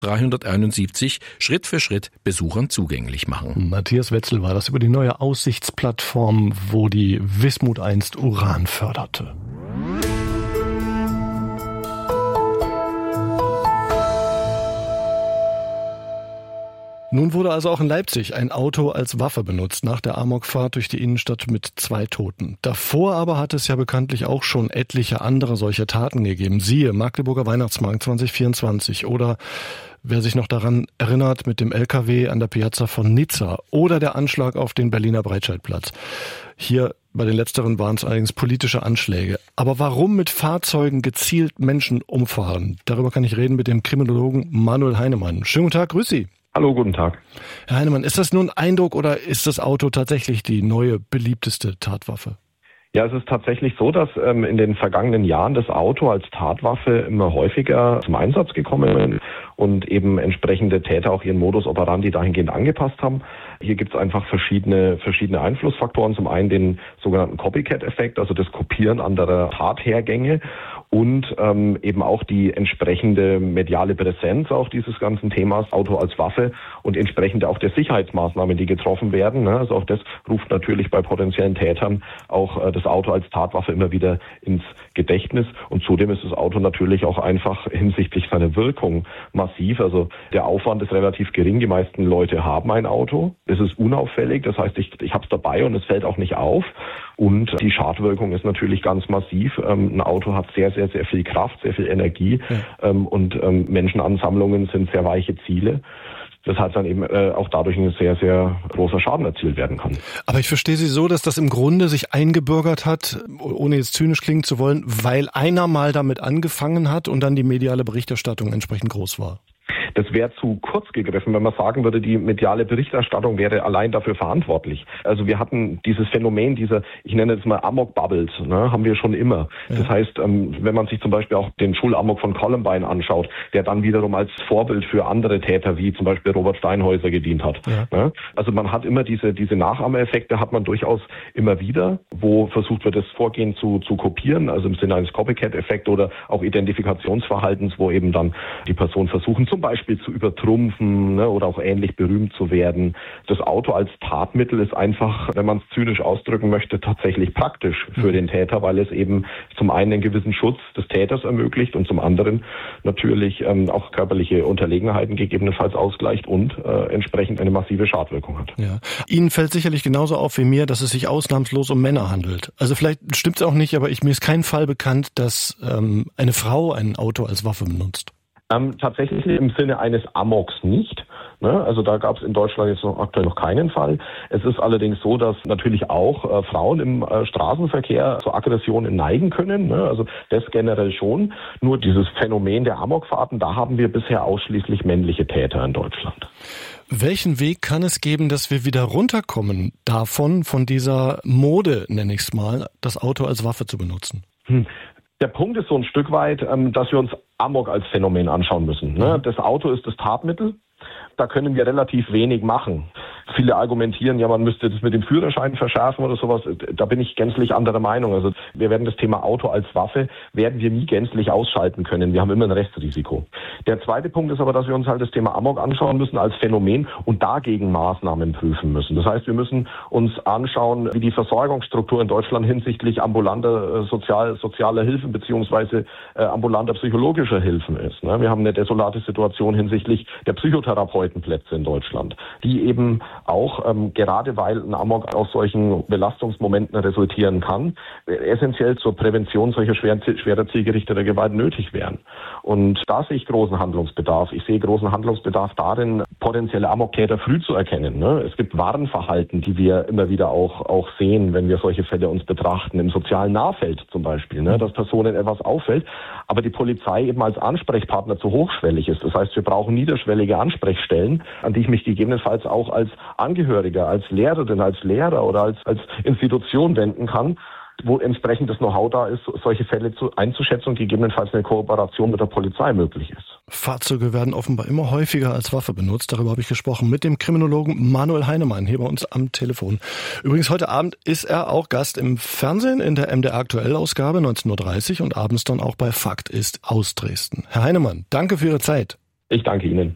371 Schritt für Schritt Besuchern zugänglich machen. Matthias Wetzel war das über die neue Aussichtsplattform, wo die Wismut einst Uran förderte. Nun wurde also auch in Leipzig ein Auto als Waffe benutzt, nach der Amokfahrt durch die Innenstadt mit 2 Toten. Davor aber hat es ja bekanntlich auch schon etliche andere solche Taten gegeben. Siehe Magdeburger Weihnachtsmarkt 2024 oder, wer sich noch daran erinnert, mit dem LKW an der Piazza von Nizza oder der Anschlag auf den Berliner Breitscheidplatz. Hier bei den letzteren waren es allerdings politische Anschläge. Aber warum mit Fahrzeugen gezielt Menschen umfahren? Darüber kann ich reden mit dem Kriminologen Manuel Heinemann. Schönen guten Tag, grüß Sie. Hallo, guten Tag. Herr Heinemann, ist das nur ein Eindruck oder ist das Auto tatsächlich die neue, beliebteste Tatwaffe? Ja, es ist tatsächlich so, dass in den vergangenen Jahren das Auto als Tatwaffe immer häufiger zum Einsatz gekommen ist und eben entsprechende Täter auch ihren Modus operandi dahingehend angepasst haben. Hier gibt es einfach verschiedene Einflussfaktoren. Zum einen den sogenannten Copycat-Effekt, also das Kopieren anderer Tathergänge und eben auch die entsprechende mediale Präsenz auch dieses ganzen Themas Auto als Waffe und entsprechend auch der Sicherheitsmaßnahmen, die getroffen werden. Also auch das ruft natürlich bei potenziellen Tätern auch das Auto als Tatwaffe immer wieder ins Gedächtnis. Und zudem ist das Auto natürlich auch einfach hinsichtlich seiner Wirkung massiv. Also der Aufwand ist relativ gering. Die meisten Leute haben ein Auto. Es ist unauffällig. Das heißt, ich habe es dabei und es fällt auch nicht auf. Und die Schadwirkung ist natürlich ganz massiv. Ein Auto hat sehr, sehr, sehr viel Kraft, sehr viel Energie. Ja. Und Menschenansammlungen sind sehr weiche Ziele. Weshalb dann eben auch dadurch ein sehr, sehr großer Schaden erzielt werden kann. Aber ich verstehe Sie so, dass das im Grunde sich eingebürgert hat, ohne jetzt zynisch klingen zu wollen, weil einer mal damit angefangen hat und dann die mediale Berichterstattung entsprechend groß war. Das wäre zu kurz gegriffen, wenn man sagen würde, die mediale Berichterstattung wäre allein dafür verantwortlich. Also wir hatten dieses Phänomen dieser, ich nenne es mal Amok-Bubbles, haben wir schon immer. Ja. Das heißt, wenn man sich zum Beispiel auch den Schulamok von Columbine anschaut, der dann wiederum als Vorbild für andere Täter wie zum Beispiel Robert Steinhäuser gedient hat. Ja. Also man hat immer diese Nachahmereffekte hat man durchaus immer wieder, wo versucht wird, das Vorgehen zu kopieren, also im Sinne eines Copycat-Effekts oder auch Identifikationsverhaltens, wo eben dann die Person versuchen, zum Beispiel zu übertrumpfen oder auch ähnlich berühmt zu werden. Das Auto als Tatmittel ist einfach, wenn man es zynisch ausdrücken möchte, tatsächlich praktisch für den Täter, weil es eben zum einen einen gewissen Schutz des Täters ermöglicht und zum anderen natürlich auch körperliche Unterlegenheiten gegebenenfalls ausgleicht und entsprechend eine massive Schadwirkung hat. Ja. Ihnen fällt sicherlich genauso auf wie mir, dass es sich ausnahmslos um Männer handelt. Also vielleicht stimmt es auch nicht, aber mir ist kein Fall bekannt, dass eine Frau ein Auto als Waffe benutzt. Tatsächlich im Sinne eines Amoks nicht. Also da gab es in Deutschland jetzt aktuell noch keinen Fall. Es ist allerdings so, dass natürlich auch Frauen im Straßenverkehr zu Aggressionen neigen können. Also das generell schon. Nur dieses Phänomen der Amokfahrten, da haben wir bisher ausschließlich männliche Täter in Deutschland. Welchen Weg kann es geben, dass wir wieder runterkommen davon, von dieser Mode, nenne ich es mal, das Auto als Waffe zu benutzen? Der Punkt ist so ein Stück weit, dass wir uns Amok als Phänomen anschauen müssen. Das Auto ist das Tatmittel. Da können wir relativ wenig machen. Viele argumentieren, ja, man müsste das mit dem Führerschein verschärfen oder sowas. Da bin ich gänzlich anderer Meinung. Also wir werden das Thema Auto als Waffe, werden wir nie gänzlich ausschalten können. Wir haben immer ein Restrisiko. Der zweite Punkt ist aber, dass wir uns halt das Thema Amok anschauen müssen als Phänomen und dagegen Maßnahmen prüfen müssen. Das heißt, wir müssen uns anschauen, wie die Versorgungsstruktur in Deutschland hinsichtlich ambulanter sozialer Hilfen beziehungsweise ambulanter psychologischer Hilfen ist. Wir haben eine desolate Situation hinsichtlich der Psychotherapeutenplätze in Deutschland, die eben auch, gerade weil ein Amok aus solchen Belastungsmomenten resultieren kann, essentiell zur Prävention solcher schwerer zielgerichteter Gewalt nötig wären. Und da sehe ich großen Handlungsbedarf. Ich sehe großen Handlungsbedarf darin, potenzielle Amoktäter früh zu erkennen. Es gibt Warnverhalten, die wir immer wieder auch sehen, wenn wir solche Fälle uns betrachten, im sozialen Nahfeld zum Beispiel, dass Personen etwas auffällt, aber die Polizei eben als Ansprechpartner zu hochschwellig ist. Das heißt, wir brauchen niederschwellige Ansprechstellen, an die ich mich gegebenenfalls auch als Angehöriger, als Lehrerin, als Lehrer oder als Institution wenden kann, wo entsprechend das Know-how da ist, solche Fälle einzuschätzen und gegebenenfalls eine Kooperation mit der Polizei möglich ist. Fahrzeuge werden offenbar immer häufiger als Waffe benutzt. Darüber habe ich gesprochen mit dem Kriminologen Manuel Heinemann hier bei uns am Telefon. Übrigens, heute Abend ist er auch Gast im Fernsehen in der MDR Aktuell-Ausgabe 19.30 Uhr und abends dann auch bei Fakt ist aus Dresden. Herr Heinemann, danke für Ihre Zeit. Ich danke Ihnen.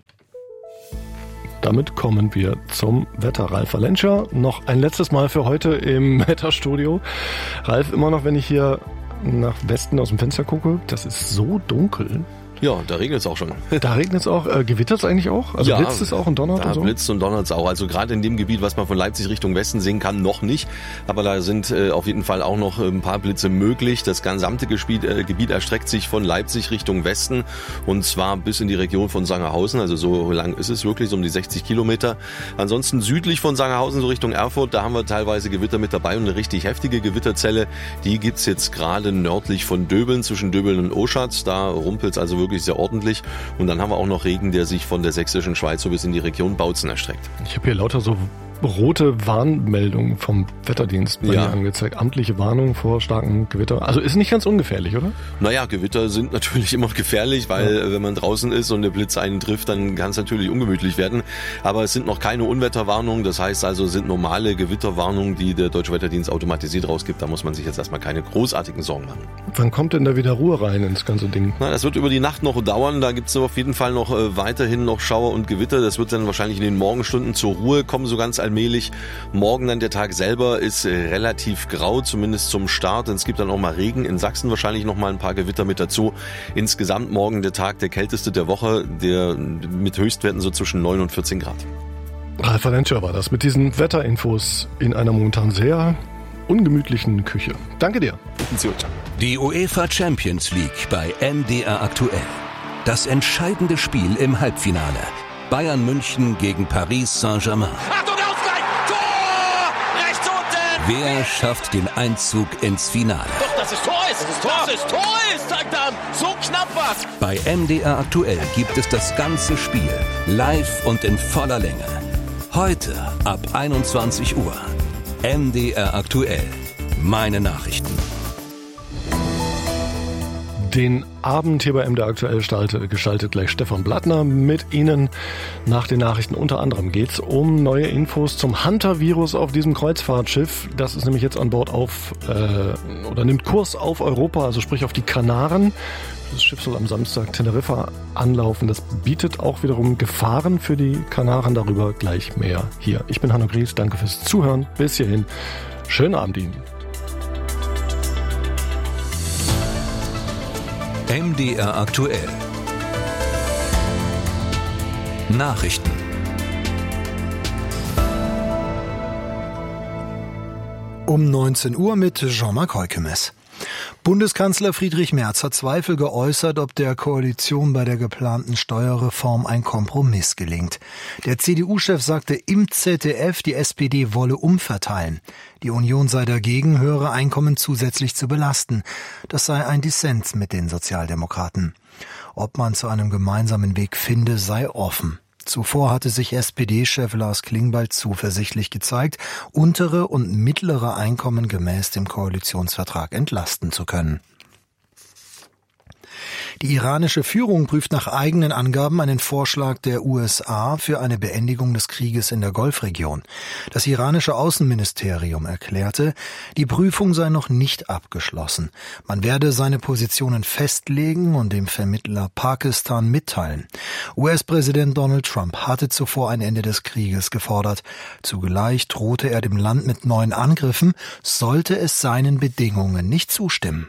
Damit kommen wir zum Wetter. Ralf Valenscher, noch ein letztes Mal für heute im Wetterstudio. Ralf, immer noch, wenn ich hier nach Westen aus dem Fenster gucke, das ist so dunkel. Ja, da regnet es auch schon. Da regnet es auch. Gewittert es eigentlich auch? Also ja, blitzt es auch und donnert da und so? Blitzt und donnert es auch. Also gerade in dem Gebiet, was man von Leipzig Richtung Westen sehen kann, noch nicht. Aber da sind auf jeden Fall auch noch ein paar Blitze möglich. Das gesamte Gebiet erstreckt sich von Leipzig Richtung Westen und zwar bis in die Region von Sangerhausen. Also so lang ist es wirklich, so um die 60 Kilometer. Ansonsten südlich von Sangerhausen, so Richtung Erfurt, da haben wir teilweise Gewitter mit dabei und eine richtig heftige Gewitterzelle. Die gibt's jetzt gerade nördlich von Döbeln, zwischen Döbeln und Oschatz. Da rumpelt es also wirklich sehr ordentlich. Und dann haben wir auch noch Regen, der sich von der sächsischen Schweiz so bis in die Region Bautzen erstreckt. Ich habe hier lauter so rote Warnmeldungen vom Wetterdienst bei mir angezeigt. Amtliche Warnung vor starkem Gewitter. Also ist nicht ganz ungefährlich, oder? Naja, Gewitter sind natürlich immer gefährlich, weil wenn man draußen ist und der Blitz einen trifft, dann kann es natürlich ungemütlich werden. Aber es sind noch keine Unwetterwarnungen. Das heißt also, es sind normale Gewitterwarnungen, die der Deutsche Wetterdienst automatisiert rausgibt. Da muss man sich jetzt erstmal keine großartigen Sorgen machen. Wann kommt denn da wieder Ruhe rein ins ganze Ding? Na, das wird über die Nacht noch dauern. Da gibt es auf jeden Fall noch weiterhin noch Schauer und Gewitter. Das wird dann wahrscheinlich in den Morgenstunden zur Ruhe kommen, so ganz allmählich. Morgen dann der Tag selber ist relativ grau, zumindest zum Start. Und es gibt dann auch mal Regen. In Sachsen wahrscheinlich noch mal ein paar Gewitter mit dazu. Insgesamt morgen der Tag der kälteste der Woche, der mit Höchstwerten so zwischen 9 und 14 Grad. Ralf Valenscher war das mit diesen Wetterinfos in einer momentan sehr ungemütlichen Küche. Danke dir. Die UEFA Champions League bei MDR aktuell. Das entscheidende Spiel im Halbfinale. Bayern München gegen Paris Saint-Germain. Achtung, Ausgleich! Tor! Rechts unten! Wer schafft den Einzug ins Finale? Doch, das ist Tor! Das ist Tor! Sagt dann, so knapp was! Bei MDR aktuell gibt es das ganze Spiel live und in voller Länge. Heute ab 21 Uhr. MDR aktuell. Meine Nachrichten. Den Abend hier bei MDR aktuell gestaltet gleich Stefan Blattner mit Ihnen. Nach den Nachrichten unter anderem geht es um neue Infos zum Hunter-Virus auf diesem Kreuzfahrtschiff. Das ist nämlich jetzt an Bord nimmt Kurs auf Europa, also sprich auf die Kanaren. Das Schiff soll am Samstag Teneriffa anlaufen. Das bietet auch wiederum Gefahren für die Kanaren. Darüber gleich mehr hier. Ich bin Hanno Gries, danke fürs Zuhören. Bis hierhin. Schönen Abend Ihnen. MDR aktuell. Nachrichten. Um 19 Uhr mit Jean-Marc Heukemes. Bundeskanzler Friedrich Merz hat Zweifel geäußert, ob der Koalition bei der geplanten Steuerreform ein Kompromiss gelingt. Der CDU-Chef sagte im ZDF, die SPD wolle umverteilen. Die Union sei dagegen, höhere Einkommen zusätzlich zu belasten. Das sei ein Dissens mit den Sozialdemokraten. Ob man zu einem gemeinsamen Weg finde, sei offen. Zuvor hatte sich SPD-Chef Lars Klingbeil zuversichtlich gezeigt, untere und mittlere Einkommen gemäß dem Koalitionsvertrag entlasten zu können. Die iranische Führung prüft nach eigenen Angaben einen Vorschlag der USA für eine Beendigung des Krieges in der Golfregion. Das iranische Außenministerium erklärte, die Prüfung sei noch nicht abgeschlossen. Man werde seine Positionen festlegen und dem Vermittler Pakistan mitteilen. US-Präsident Donald Trump hatte zuvor ein Ende des Krieges gefordert. Zugleich drohte er dem Land mit neuen Angriffen, sollte es seinen Bedingungen nicht zustimmen.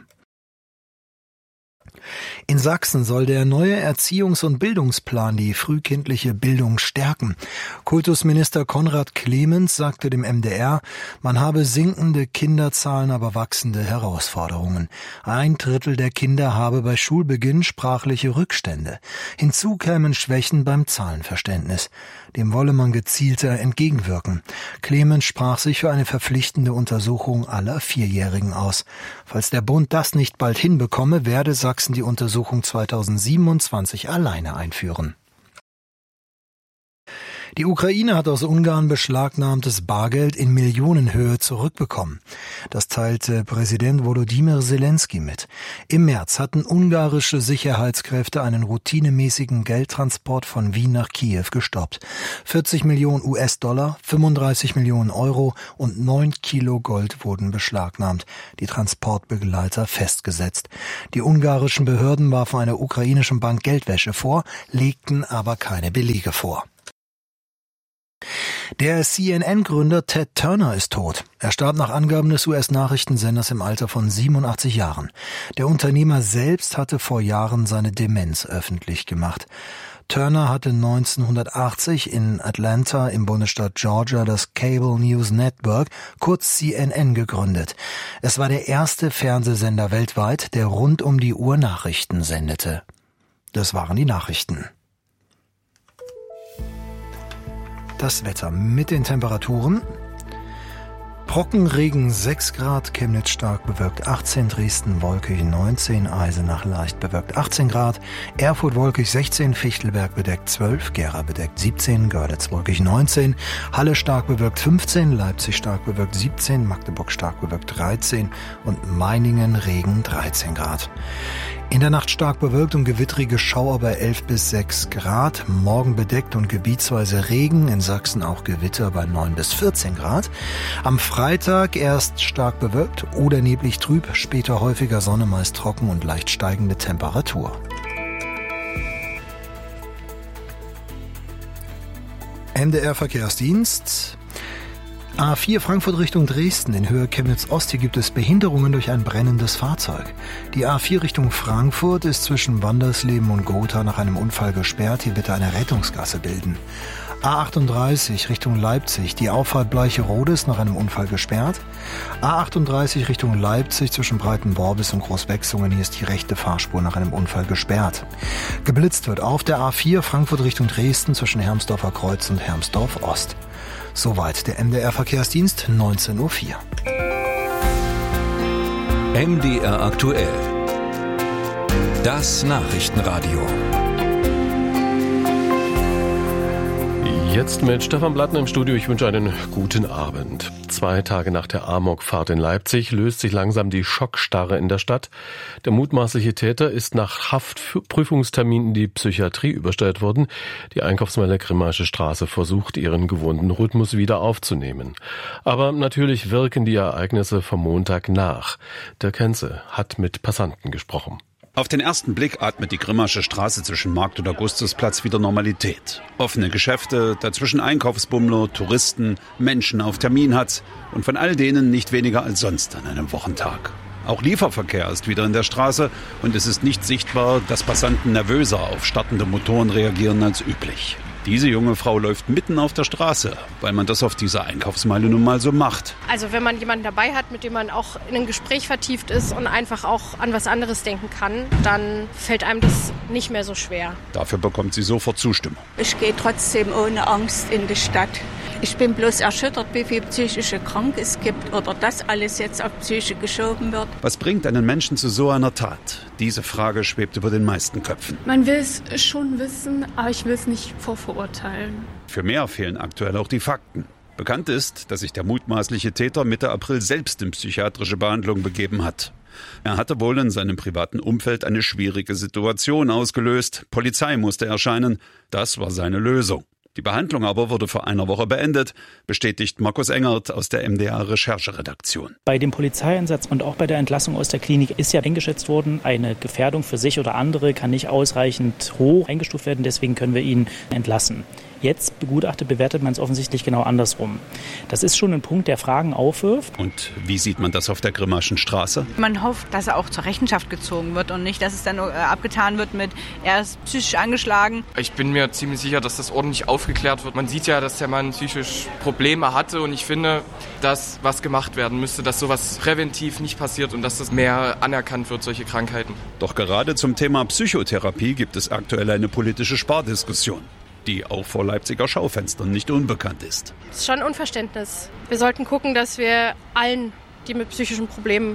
In Sachsen soll der neue Erziehungs- und Bildungsplan die frühkindliche Bildung stärken. Kultusminister Konrad Clemens sagte dem MDR, man habe sinkende Kinderzahlen, aber wachsende Herausforderungen. 1/3 der Kinder habe bei Schulbeginn sprachliche Rückstände. Hinzu kämen Schwächen beim Zahlenverständnis. Dem wolle man gezielter entgegenwirken. Clemens sprach sich für eine verpflichtende Untersuchung aller Vierjährigen aus. Falls der Bund das nicht bald hinbekomme, werde Sachsen die Untersuchung 2027 alleine einführen. Die Ukraine hat aus Ungarn beschlagnahmtes Bargeld in Millionenhöhe zurückbekommen. Das teilte Präsident Volodymyr Zelensky mit. Im März hatten ungarische Sicherheitskräfte einen routinemäßigen Geldtransport von Wien nach Kiew gestoppt. 40 Millionen US-Dollar, 35 Millionen Euro und 9 Kilo Gold wurden beschlagnahmt. Die Transportbegleiter festgesetzt. Die ungarischen Behörden warfen einer ukrainischen Bank Geldwäsche vor, legten aber keine Belege vor. Der CNN-Gründer Ted Turner ist tot. Er starb nach Angaben des US-Nachrichtensenders im Alter von 87 Jahren. Der Unternehmer selbst hatte vor Jahren seine Demenz öffentlich gemacht. Turner hatte 1980 in Atlanta im Bundesstaat Georgia das Cable News Network, kurz CNN, gegründet. Es war der erste Fernsehsender weltweit, der rund um die Uhr Nachrichten sendete. Das waren die Nachrichten. Das Wetter mit den Temperaturen. Trockenregen 6 Grad, Chemnitz stark bewölkt 18, Dresden wolkig 19, Eisenach leicht bewölkt 18 Grad, Erfurt wolkig 16, Fichtelberg bedeckt 12, Gera bedeckt 17, Görlitz wolkig 19, Halle stark bewölkt 15, Leipzig stark bewölkt 17, Magdeburg stark bewölkt 13 und Meiningen Regen 13 Grad. In der Nacht stark bewölkt und gewittrige Schauer bei 11 bis 6 Grad. Morgen bedeckt und gebietsweise Regen. In Sachsen auch Gewitter bei 9 bis 14 Grad. Am Freitag erst stark bewölkt oder neblig trüb. Später häufiger Sonne, meist trocken und leicht steigende Temperatur. MDR Verkehrsdienst. A4 Frankfurt Richtung Dresden in Höhe Chemnitz-Ost. Hier gibt es Behinderungen durch ein brennendes Fahrzeug. Die A4 Richtung Frankfurt ist zwischen Wandersleben und Gotha nach einem Unfall gesperrt. Hier bitte eine Rettungsgasse bilden. A38 Richtung Leipzig. Die Auffahrt Bleicherode ist nach einem Unfall gesperrt. A38 Richtung Leipzig zwischen Breitenborbis und Großwechsungen. Hier ist die rechte Fahrspur nach einem Unfall gesperrt. Geblitzt wird auf der A4 Frankfurt Richtung Dresden zwischen Hermsdorfer Kreuz und Hermsdorf Ost. Soweit der MDR Verkehrsdienst, 19:04 Uhr. MDR aktuell. Das Nachrichtenradio. Jetzt mit Stefan Blattner im Studio. Ich wünsche einen guten Abend. 2 Tage nach der Amokfahrt in Leipzig löst sich langsam die Schockstarre in der Stadt. Der mutmaßliche Täter ist nach Haftprüfungstermin in die Psychiatrie überstellt worden. Die Einkaufsmeile Grimmaische Straße versucht, ihren gewohnten Rhythmus wieder aufzunehmen. Aber natürlich wirken die Ereignisse vom Montag nach. Der Kenze hat mit Passanten gesprochen. Auf den ersten Blick atmet die Grimmaische Straße zwischen Markt und Augustusplatz wieder Normalität. Offene Geschäfte, dazwischen Einkaufsbummler, Touristen, Menschen auf Termin hat's und von all denen nicht weniger als sonst an einem Wochentag. Auch Lieferverkehr ist wieder in der Straße und es ist nicht sichtbar, dass Passanten nervöser auf startende Motoren reagieren als üblich. Diese junge Frau läuft mitten auf der Straße, weil man das auf dieser Einkaufsmeile nun mal so macht. Also wenn man jemanden dabei hat, mit dem man auch in ein Gespräch vertieft ist und einfach auch an was anderes denken kann, dann fällt einem das nicht mehr so schwer. Dafür bekommt sie sofort Zustimmung. Ich gehe trotzdem ohne Angst in die Stadt. Ich bin bloß erschüttert, wie viele psychische Kranke es gibt oder dass alles jetzt auf Psyche geschoben wird. Was bringt einen Menschen zu so einer Tat? Diese Frage schwebt über den meisten Köpfen. Man will es schon wissen, aber ich will es nicht vorverurteilen. Für mehr fehlen aktuell auch die Fakten. Bekannt ist, dass sich der mutmaßliche Täter Mitte April selbst in psychiatrische Behandlung begeben hat. Er hatte wohl in seinem privaten Umfeld eine schwierige Situation ausgelöst. Polizei musste erscheinen. Das war seine Lösung. Die Behandlung aber wurde vor einer Woche beendet, bestätigt Markus Engert aus der MDR-Rechercheredaktion. Bei dem Polizeieinsatz und auch bei der Entlassung aus der Klinik ist ja eingeschätzt worden, eine Gefährdung für sich oder andere kann nicht ausreichend hoch eingestuft werden, deswegen können wir ihn entlassen. Jetzt bewertet man es offensichtlich genau andersrum. Das ist schon ein Punkt, der Fragen aufwirft. Und wie sieht man das auf der Grimmaischen Straße? Man hofft, dass er auch zur Rechenschaft gezogen wird und nicht, dass es dann abgetan wird mit, er ist psychisch angeschlagen. Ich bin mir ziemlich sicher, dass das ordentlich aufgeklärt wird. Man sieht ja, dass der Mann psychisch Probleme hatte und ich finde, dass was gemacht werden müsste, dass sowas präventiv nicht passiert und dass das mehr anerkannt wird, solche Krankheiten. Doch gerade zum Thema Psychotherapie gibt es aktuell eine politische Spardiskussion, die auch vor Leipziger Schaufenstern nicht unbekannt ist. Das ist schon Unverständnis. Wir sollten gucken, dass wir allen, die mit psychischen Problemen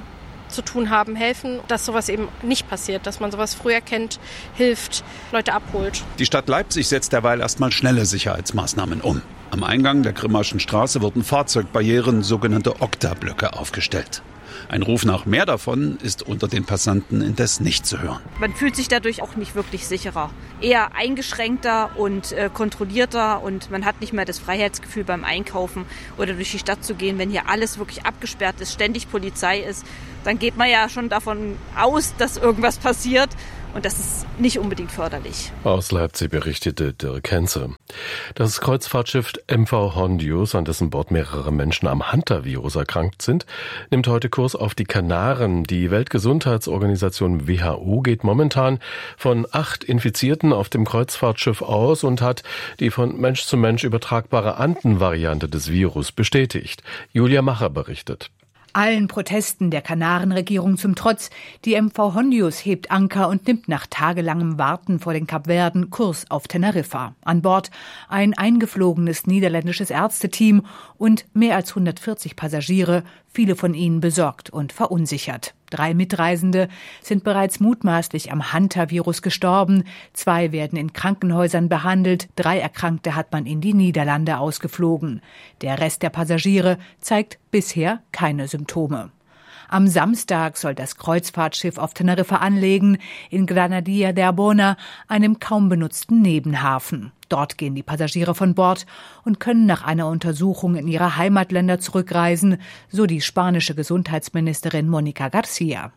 zu tun haben, helfen, dass sowas eben nicht passiert, dass man sowas früh erkennt, hilft, Leute abholt. Die Stadt Leipzig setzt derweil erstmal schnelle Sicherheitsmaßnahmen um. Am Eingang der Grimmaschen Straße wurden Fahrzeugbarrieren, sogenannte Oktablöcke, aufgestellt. Ein Ruf nach mehr davon ist unter den Passanten indes nicht zu hören. Man fühlt sich dadurch auch nicht wirklich sicherer. Eher eingeschränkter und kontrollierter und man hat nicht mehr das Freiheitsgefühl beim Einkaufen oder durch die Stadt zu gehen. Wenn hier alles wirklich abgesperrt ist, ständig Polizei ist, dann geht man ja schon davon aus, dass irgendwas passiert. Und das ist nicht unbedingt förderlich. Aus Leipzig berichtete Dirk Henze. Das Kreuzfahrtschiff MV Hondius, an dessen Bord mehrere Menschen am Hantavirus erkrankt sind, nimmt heute Kurs auf die Kanaren. Die Weltgesundheitsorganisation WHO geht momentan von 8 Infizierten auf dem Kreuzfahrtschiff aus und hat die von Mensch zu Mensch übertragbare Anden-Variante des Virus bestätigt. Julia Macher berichtet. Allen Protesten der Kanarenregierung zum Trotz, die MV Hondius hebt Anker und nimmt nach tagelangem Warten vor den Kapverden Kurs auf Teneriffa. An Bord ein eingeflogenes niederländisches Ärzteteam und mehr als 140 Passagiere, viele von ihnen besorgt und verunsichert. 3 Mitreisende sind bereits mutmaßlich am Hantavirus gestorben, 2 werden in Krankenhäusern behandelt, 3 Erkrankte hat man in die Niederlande ausgeflogen. Der Rest der Passagiere zeigt bisher keine Symptome. Am Samstag soll das Kreuzfahrtschiff auf Teneriffa anlegen, in Granadilla de Arbona, einem kaum benutzten Nebenhafen. Dort gehen die Passagiere von Bord und können nach einer Untersuchung in ihre Heimatländer zurückreisen, so die spanische Gesundheitsministerin Mónica García.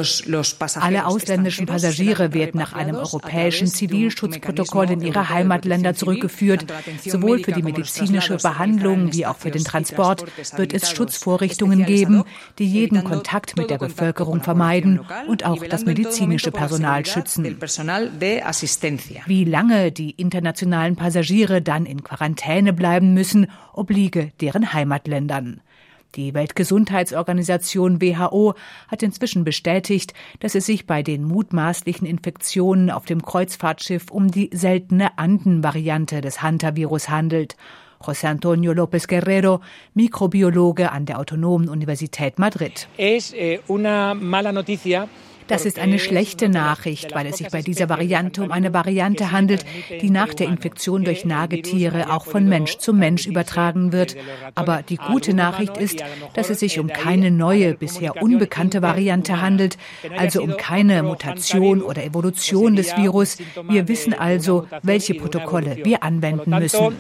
Alle ausländischen Passagiere werden nach einem europäischen Zivilschutzprotokoll in ihre Heimatländer zurückgeführt. Sowohl für die medizinische Behandlung wie auch für den Transport wird es Schutzvorrichtungen geben, die jeden Kontakt mit der Bevölkerung vermeiden und auch das medizinische Personal schützen. Wie lange die internationalen Passagiere dann in Quarantäne bleiben müssen, obliege deren Heimatländern. Die Weltgesundheitsorganisation WHO hat inzwischen bestätigt, dass es sich bei den mutmaßlichen Infektionen auf dem Kreuzfahrtschiff um die seltene Anden-Variante des Hantavirus handelt. José Antonio López Guerrero, Mikrobiologe an der Autonomen Universität Madrid. Das ist eine schlechte Nachricht, weil es sich bei dieser Variante um eine Variante handelt, die nach der Infektion durch Nagetiere auch von Mensch zu Mensch übertragen wird. Aber die gute Nachricht ist, dass es sich um keine neue, bisher unbekannte Variante handelt, also um keine Mutation oder Evolution des Virus. Wir wissen also, welche Protokolle wir anwenden müssen.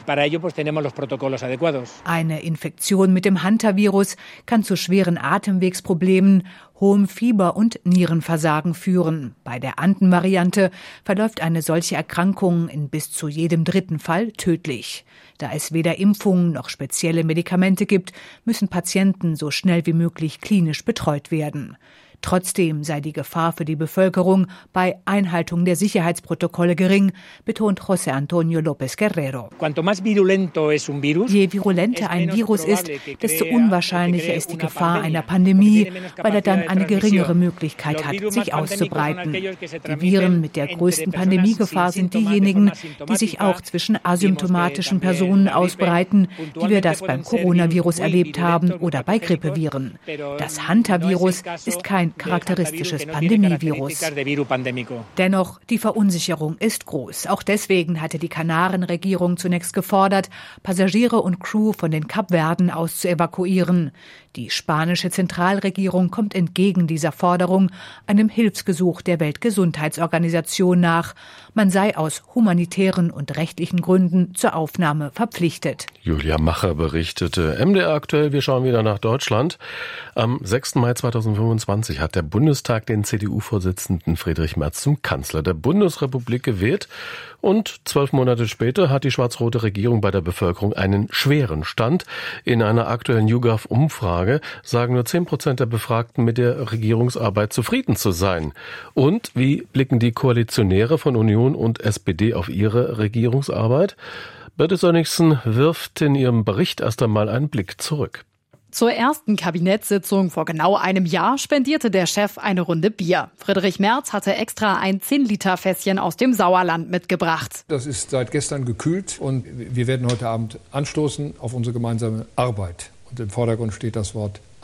Eine Infektion mit dem Hantavirus kann zu schweren Atemwegsproblemen, hohem Fieber und Nierenversagen führen. Bei der Anden-Variante verläuft eine solche Erkrankung in bis zu jedem 3. Fall tödlich. Da es weder Impfungen noch spezielle Medikamente gibt, müssen Patienten so schnell wie möglich klinisch betreut werden. Trotzdem sei die Gefahr für die Bevölkerung bei Einhaltung der Sicherheitsprotokolle gering, betont José Antonio López Guerrero. Je virulenter ein Virus ist, desto unwahrscheinlicher ist die Gefahr einer Pandemie, weil er dann eine geringere Möglichkeit hat, sich auszubreiten. Die Viren mit der größten Pandemiegefahr sind diejenigen, die sich auch zwischen asymptomatischen Personen ausbreiten, wie wir das beim Coronavirus erlebt haben oder bei Grippeviren. Das Hantavirus ist kein charakteristisches Pandemievirus. Dennoch, die Verunsicherung ist groß. Auch deswegen hatte die Kanarenregierung zunächst gefordert, Passagiere und Crew von den Kapverden aus zu evakuieren. Die spanische Zentralregierung kommt entgegen dieser Forderung einem Hilfsgesuch der Weltgesundheitsorganisation nach. Man sei aus humanitären und rechtlichen Gründen zur Aufnahme verpflichtet. Julia Macher berichtete. MDR aktuell, wir schauen wieder nach Deutschland. Am 6. Mai 2025 hat der Bundestag den CDU-Vorsitzenden Friedrich Merz zum Kanzler der Bundesrepublik gewählt. Und 12 Monate später hat die schwarz-rote Regierung bei der Bevölkerung einen schweren Stand. In einer aktuellen YouGov-Umfrage sagen nur 10% der Befragten, mit der Regierungsarbeit zufrieden zu sein. Und wie blicken die Koalitionäre von Union und SPD auf ihre Regierungsarbeit? Birte Sönnigsen wirft in ihrem Bericht erst einmal einen Blick zurück. Zur ersten Kabinettssitzung vor genau einem Jahr spendierte der Chef eine Runde Bier. Friedrich Merz hatte extra ein 10-Liter-Fässchen aus dem Sauerland mitgebracht. Das ist seit gestern gekühlt und wir werden heute Abend anstoßen auf unsere gemeinsame Arbeit. Und im Vordergrund steht das Wort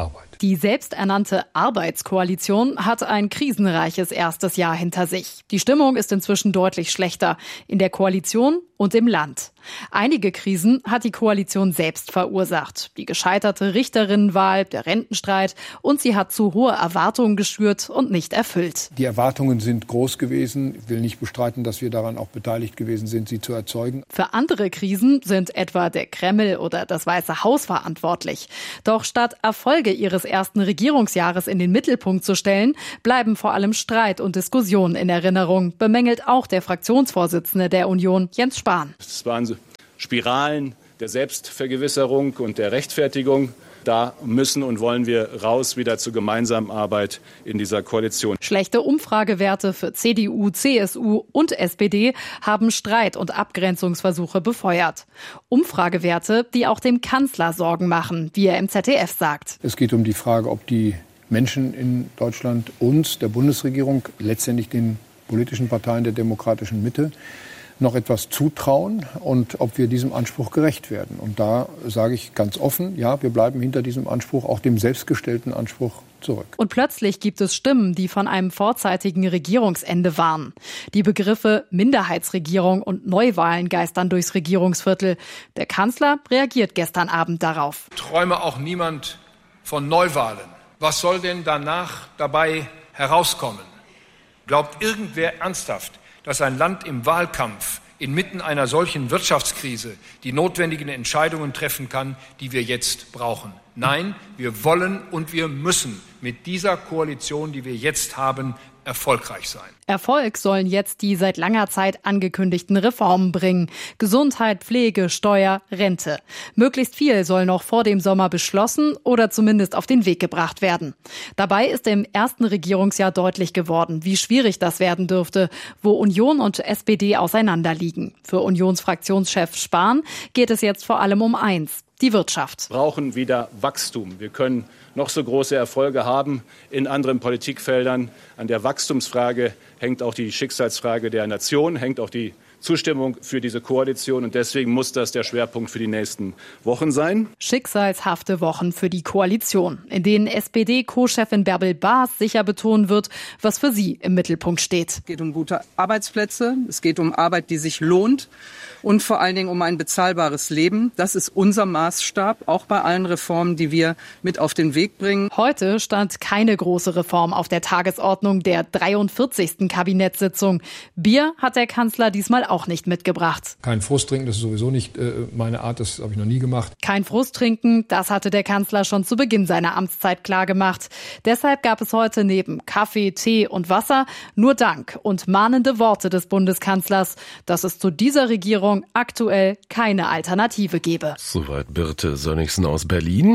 Arbeit. Die selbsternannte Arbeitskoalition hat ein krisenreiches erstes Jahr hinter sich. Die Stimmung ist inzwischen deutlich schlechter in der Koalition und im Land. Einige Krisen hat die Koalition selbst verursacht. Die gescheiterte Richterinnenwahl, der Rentenstreit, und sie hat zu hohe Erwartungen geschürt und nicht erfüllt. Die Erwartungen sind groß gewesen. Ich will nicht bestreiten, dass wir daran auch beteiligt gewesen sind, sie zu erzeugen. Für andere Krisen sind etwa der Kreml oder das Weiße Haus verantwortlich. Doch statt Erfolge ihres ersten Regierungsjahres in den Mittelpunkt zu stellen, bleiben vor allem Streit und Diskussionen in Erinnerung, bemängelt auch der Fraktionsvorsitzende der Union, Jens Spahn. Es waren Spiralen der Selbstvergewisserung und der Rechtfertigung. Da müssen und wollen wir raus wieder zur gemeinsamen Arbeit in dieser Koalition. Schlechte Umfragewerte für CDU, CSU und SPD haben Streit und Abgrenzungsversuche befeuert. Umfragewerte, die auch dem Kanzler Sorgen machen, wie er im ZDF sagt. Es geht um die Frage, ob die Menschen in Deutschland uns, der Bundesregierung, letztendlich den politischen Parteien der demokratischen Mitte, noch etwas zutrauen und ob wir diesem Anspruch gerecht werden. Und da sage ich ganz offen, ja, wir bleiben hinter diesem Anspruch, auch dem selbstgestellten Anspruch, zurück. Und plötzlich gibt es Stimmen, die von einem vorzeitigen Regierungsende warnen. Die Begriffe Minderheitsregierung und Neuwahlen geistern durchs Regierungsviertel. Der Kanzler reagiert gestern Abend darauf. Träume auch niemand von Neuwahlen. Was soll denn danach dabei herauskommen? Glaubt irgendwer ernsthaft, dass ein Land im Wahlkampf inmitten einer solchen Wirtschaftskrise die notwendigen Entscheidungen treffen kann, die wir jetzt brauchen? Nein, wir wollen und wir müssen mit dieser Koalition, die wir jetzt haben, erfolgreich sein. Erfolg sollen jetzt die seit langer Zeit angekündigten Reformen bringen. Gesundheit, Pflege, Steuer, Rente. Möglichst viel soll noch vor dem Sommer beschlossen oder zumindest auf den Weg gebracht werden. Dabei ist im ersten Regierungsjahr deutlich geworden, wie schwierig das werden dürfte, wo Union und SPD auseinanderliegen. Für Unionsfraktionschef Spahn geht es jetzt vor allem um eins: die Wirtschaft. Wir brauchen wieder Wachstum. Wir können noch so große Erfolge haben in anderen Politikfeldern. An der Wachstumsfrage hängt auch die Schicksalsfrage der Nation, hängt auch die Zustimmung für diese Koalition. Und deswegen muss das der Schwerpunkt für die nächsten Wochen sein. Schicksalshafte Wochen für die Koalition, in denen SPD-Co-Chefin Bärbel Baas sicher betonen wird, was für sie im Mittelpunkt steht. Es geht um gute Arbeitsplätze, es geht um Arbeit, die sich lohnt und vor allen Dingen um ein bezahlbares Leben. Das ist unser Maßstab, auch bei allen Reformen, die wir mit auf den Weg bringen. Heute stand keine große Reform auf der Tagesordnung der 43. Kabinettssitzung. Bier hat der Kanzler diesmal auch nicht mitgebracht. Kein Frust trinken, das ist sowieso nicht meine Art, das habe ich noch nie gemacht. Kein Frust trinken, das hatte der Kanzler schon zu Beginn seiner Amtszeit klargemacht. Deshalb gab es heute neben Kaffee, Tee und Wasser nur Dank und mahnende Worte des Bundeskanzlers, dass es zu dieser Regierung aktuell keine Alternative gebe. Soweit Birte Sönnigsen aus Berlin.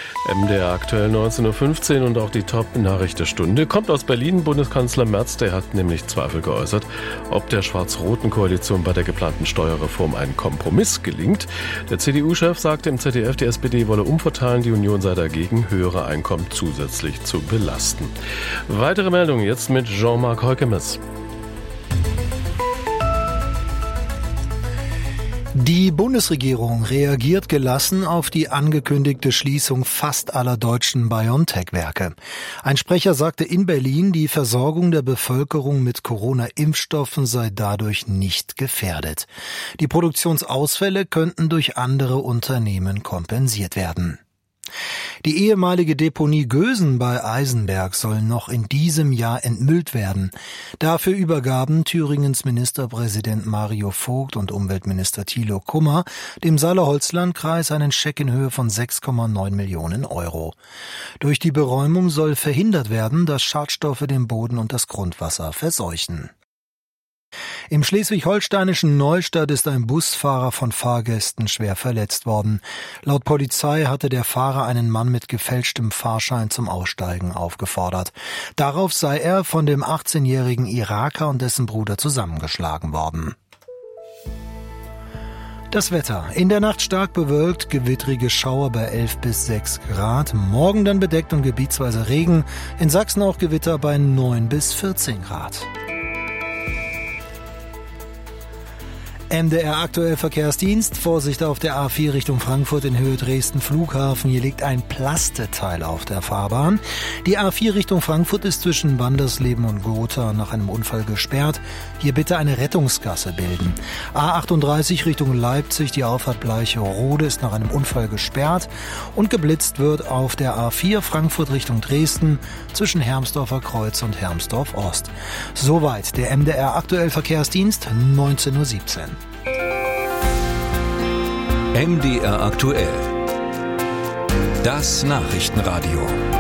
MDR aktuell 19.15 Uhr und auch die Top-Nachricht der Stunde kommt aus Berlin. Bundeskanzler Merz, der hat nämlich Zweifel geäußert, ob der schwarz-roten Koalition bei der geplanten Steuerreform ein Kompromiss gelingt. Der CDU-Chef sagte im ZDF, die SPD wolle umverteilen, die Union sei dagegen, höhere Einkommen zusätzlich zu belasten. Weitere Meldungen jetzt mit Jean-Marc Heukemes. Die Bundesregierung reagiert gelassen auf die angekündigte Schließung fast aller deutschen BioNTech-Werke. Ein Sprecher sagte in Berlin, die Versorgung der Bevölkerung mit Corona-Impfstoffen sei dadurch nicht gefährdet. Die Produktionsausfälle könnten durch andere Unternehmen kompensiert werden. Die ehemalige Deponie Gösen bei Eisenberg soll noch in diesem Jahr entmüllt werden. Dafür übergaben Thüringens Ministerpräsident Mario Vogt und Umweltminister Thilo Kummer dem Saale-Holzland-Kreis einen Scheck in Höhe von 6,9 Millionen Euro. Durch die Beräumung soll verhindert werden, dass Schadstoffe den Boden und das Grundwasser verseuchen. Im schleswig-holsteinischen Neustadt ist ein Busfahrer von Fahrgästen schwer verletzt worden. Laut Polizei hatte der Fahrer einen Mann mit gefälschtem Fahrschein zum Aussteigen aufgefordert. Darauf sei er von dem 18-jährigen Iraker und dessen Bruder zusammengeschlagen worden. Das Wetter. In der Nacht stark bewölkt, gewittrige Schauer bei 11 bis 6 Grad. Morgen dann bedeckt und gebietsweise Regen. In Sachsen auch Gewitter bei 9 bis 14 Grad. MDR aktuell Verkehrsdienst. Vorsicht auf der A4 Richtung Frankfurt in Höhe Dresden Flughafen. Hier liegt ein Plasteteil auf der Fahrbahn. Die A4 Richtung Frankfurt ist zwischen Wandersleben und Gotha nach einem Unfall gesperrt. Hier bitte eine Rettungsgasse bilden. A38 Richtung Leipzig, die Auffahrt Bleicherode ist nach einem Unfall gesperrt. Und geblitzt wird auf der A4 Frankfurt Richtung Dresden zwischen Hermsdorfer Kreuz und Hermsdorf Ost. Soweit der MDR aktuell Verkehrsdienst, 19:17 Uhr. MDR aktuell. Das Nachrichtenradio.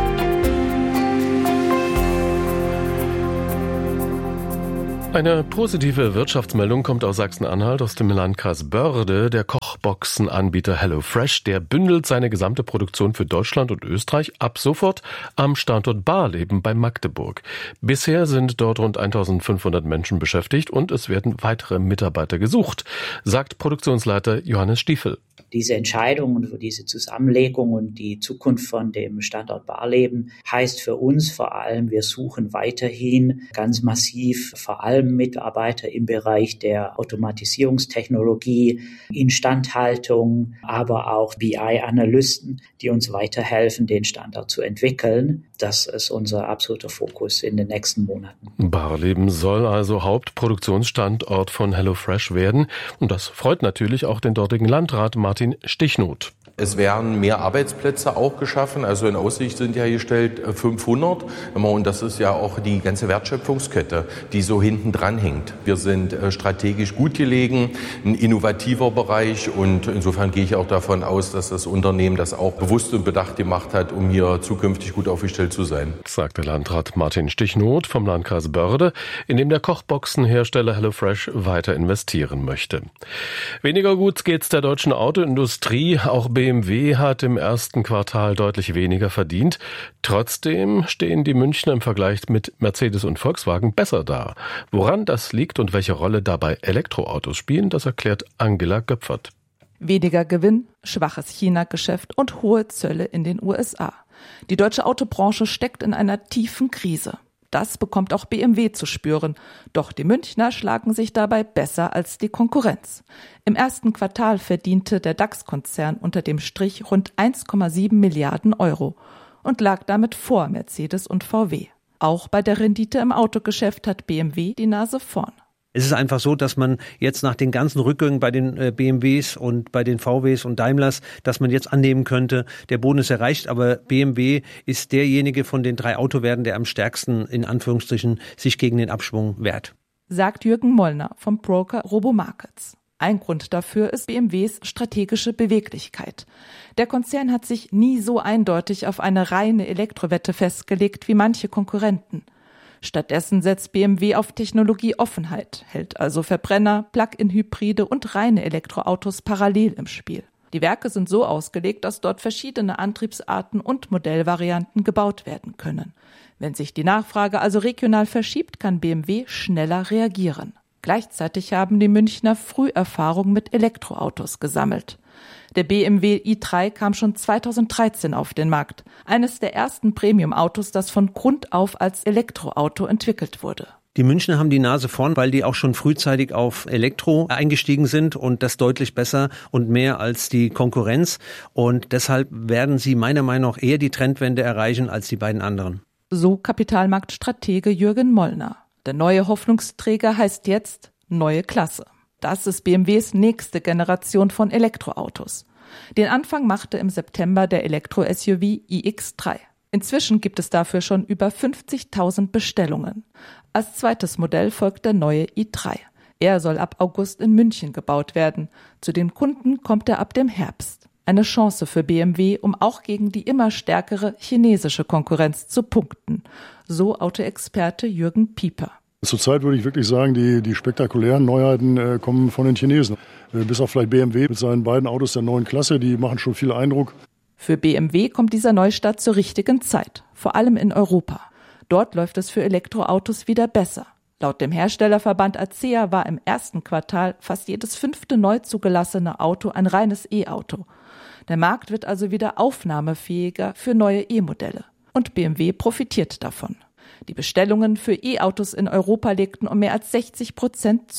Eine positive Wirtschaftsmeldung kommt aus Sachsen-Anhalt, aus dem Landkreis Börde. Der Kochboxenanbieter HelloFresh, der bündelt seine gesamte Produktion für Deutschland und Österreich ab sofort am Standort Barleben bei Magdeburg. Bisher sind dort rund 1500 Menschen beschäftigt und es werden weitere Mitarbeiter gesucht, sagt Produktionsleiter Johannes Stiefel. Diese Entscheidung und diese Zusammenlegung und die Zukunft von dem Standort Barleben heißt für uns vor allem, wir suchen weiterhin ganz massiv vor allem Mitarbeiter im Bereich der Automatisierungstechnologie, Instandhaltung, aber auch BI-Analysten, die uns weiterhelfen, den Standort zu entwickeln. Das ist unser absoluter Fokus in den nächsten Monaten. Barleben soll also Hauptproduktionsstandort von HelloFresh werden. Und das freut natürlich auch den dortigen Landrat Martin Stichnoth. Es werden mehr Arbeitsplätze auch geschaffen, also in Aussicht sind ja gestellt 500 und das ist ja auch die ganze Wertschöpfungskette, die so hinten dran hängt. Wir sind strategisch gut gelegen, ein innovativer Bereich und insofern gehe ich auch davon aus, dass das Unternehmen das auch bewusst und bedacht gemacht hat, um hier zukünftig gut aufgestellt zu sein. Sagt der Landrat Martin Stichnoth vom Landkreis Börde, in dem der Kochboxenhersteller HelloFresh weiter investieren möchte. Weniger gut geht's der deutschen Autoindustrie, auch BMW hat im ersten Quartal deutlich weniger verdient. Trotzdem stehen die Münchner im Vergleich mit Mercedes und Volkswagen besser da. Woran das liegt und welche Rolle dabei Elektroautos spielen, das erklärt Angela Göpfert. Weniger Gewinn, schwaches China-Geschäft und hohe Zölle in den USA. Die deutsche Autobranche steckt in einer tiefen Krise. Das bekommt auch BMW zu spüren. Doch die Münchner schlagen sich dabei besser als die Konkurrenz. Im ersten Quartal verdiente der DAX-Konzern unter dem Strich rund 1,7 Milliarden Euro und lag damit vor Mercedes und VW. Auch bei der Rendite im Autogeschäft hat BMW die Nase vorn. Es ist einfach so, dass man jetzt nach den ganzen Rückgängen bei den BMWs und bei den VWs und Daimlers, dass man jetzt annehmen könnte, der Boden ist erreicht, aber BMW ist derjenige von den 3 Autowerten, der am stärksten in Anführungsstrichen sich gegen den Abschwung wehrt. Sagt Jürgen Mollner vom Broker Robomarkets. Ein Grund dafür ist BMWs strategische Beweglichkeit. Der Konzern hat sich nie so eindeutig auf eine reine Elektrowette festgelegt wie manche Konkurrenten. Stattdessen setzt BMW auf Technologieoffenheit, hält also Verbrenner, Plug-in-Hybride und reine Elektroautos parallel im Spiel. Die Werke sind so ausgelegt, dass dort verschiedene Antriebsarten und Modellvarianten gebaut werden können. Wenn sich die Nachfrage also regional verschiebt, kann BMW schneller reagieren. Gleichzeitig haben die Münchner früh Erfahrung mit Elektroautos gesammelt. Der BMW i3 kam schon 2013 auf den Markt. Eines der ersten Premium-Autos, das von Grund auf als Elektroauto entwickelt wurde. Die Münchner haben die Nase vorn, weil die auch schon frühzeitig auf Elektro eingestiegen sind und das deutlich besser und mehr als die Konkurrenz. Und deshalb werden sie meiner Meinung nach eher die Trendwende erreichen als die beiden anderen. So Kapitalmarktstratege Jürgen Mollner. Der neue Hoffnungsträger heißt jetzt neue Klasse. Das ist BMWs nächste Generation von Elektroautos. Den Anfang machte im September der Elektro-SUV iX3. Inzwischen gibt es dafür schon über 50.000 Bestellungen. Als zweites Modell folgt der neue i3. Er soll ab August in München gebaut werden. Zu den Kunden kommt er ab dem Herbst. Eine Chance für BMW, um auch gegen die immer stärkere chinesische Konkurrenz zu punkten. So Autoexperte Jürgen Pieper. Zurzeit würde ich wirklich sagen, die spektakulären Neuheiten kommen von den Chinesen. Bis auf vielleicht BMW mit seinen beiden Autos der neuen Klasse, die machen schon viel Eindruck. Für BMW kommt dieser Neustart zur richtigen Zeit, vor allem in Europa. Dort läuft es für Elektroautos wieder besser. Laut dem Herstellerverband ACEA war im ersten Quartal fast jedes 5. neu zugelassene Auto ein reines E-Auto. Der Markt wird also wieder aufnahmefähiger für neue E-Modelle. Und BMW profitiert davon. Die Bestellungen für E-Autos in Europa legten um mehr als 60% zu.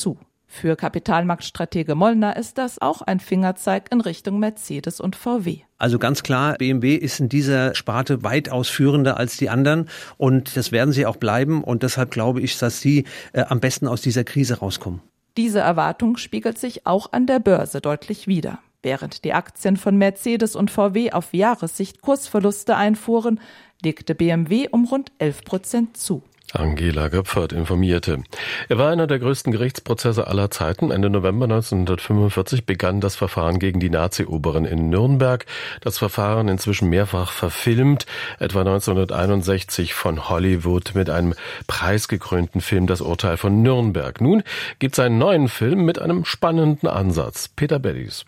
Für Kapitalmarktstratege Mollner ist das auch ein Fingerzeig in Richtung Mercedes und VW. Also ganz klar, BMW ist in dieser Sparte weitaus führender als die anderen und das werden sie auch bleiben und deshalb glaube ich, dass sie am besten aus dieser Krise rauskommen. Diese Erwartung spiegelt sich auch an der Börse deutlich wider. Während die Aktien von Mercedes und VW auf Jahressicht Kursverluste einfuhren, legte BMW um rund 11% zu. Angela Göpfert informierte. Er war einer der größten Gerichtsprozesse aller Zeiten. Ende November 1945 begann das Verfahren gegen die Nazi-Oberin in Nürnberg. Das Verfahren inzwischen mehrfach verfilmt, etwa 1961 von Hollywood mit einem preisgekrönten Film Das Urteil von Nürnberg. Nun gibt's einen neuen Film mit einem spannenden Ansatz. Peter Beddies.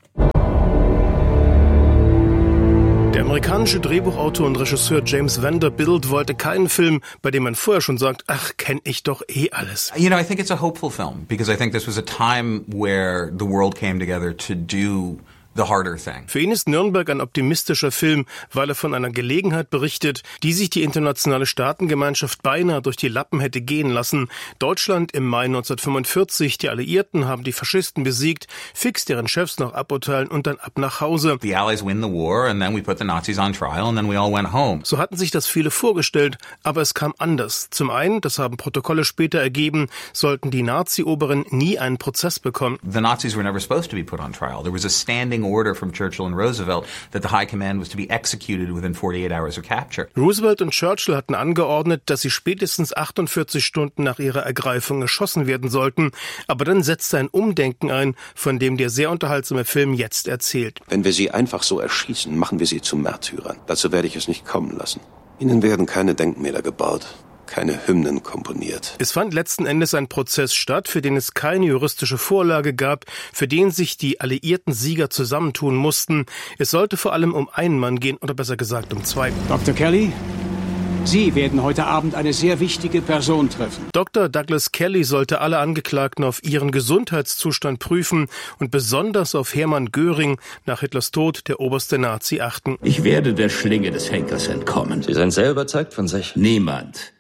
Der amerikanische Drehbuchautor und Regisseur James Vanderbilt wollte keinen Film, bei dem man vorher schon sagt, ach, kenn ich doch eh alles. You know, I think it's a hopeful film because I think this was a time where the world came together to do the harder thing. Für ihn ist Nürnberg ein optimistischer Film, weil er von einer Gelegenheit berichtet, die sich die internationale Staatengemeinschaft beinahe durch die Lappen hätte gehen lassen. Deutschland im Mai 1945, die Alliierten haben die Faschisten besiegt, fix deren Chefs noch aburteilen und dann ab nach Hause. The Allies win the war and then we put the Nazis on trial and then we all went home. So hatten sich das viele vorgestellt, aber es kam anders. Zum einen, das haben Protokolle später ergeben, sollten die Nazi-Oberen nie einen Prozess bekommen. The Nazis were never supposed to be put on trial. There was a standing order from Churchill and Roosevelt that the High Command was to be executed within 48 hours of capture. Roosevelt und Churchill hatten angeordnet, dass sie spätestens 48 Stunden nach ihrer Ergreifung erschossen werden sollten. Aber dann setzte ein Umdenken ein, von dem der sehr unterhaltsame Film jetzt erzählt. Wenn wir sie einfach so erschießen, machen wir sie zu Märtyrern. Dazu werde ich es nicht kommen lassen. Ihnen werden keine Denkmäler gebaut, keine Hymnen komponiert. Es fand letzten Endes ein Prozess statt, für den es keine juristische Vorlage gab, für den sich die alliierten Sieger zusammentun mussten. Es sollte vor allem um einen Mann gehen, oder besser gesagt um zwei. Dr. Kelly, Sie werden heute Abend eine sehr wichtige Person treffen. Dr. Douglas Kelly sollte alle Angeklagten auf ihren Gesundheitszustand prüfen und besonders auf Hermann Göring, nach Hitlers Tod der oberste Nazi, achten. Ich werde der Schlinge des Henkers entkommen. Sie sind sehr überzeugt von sich. Niemand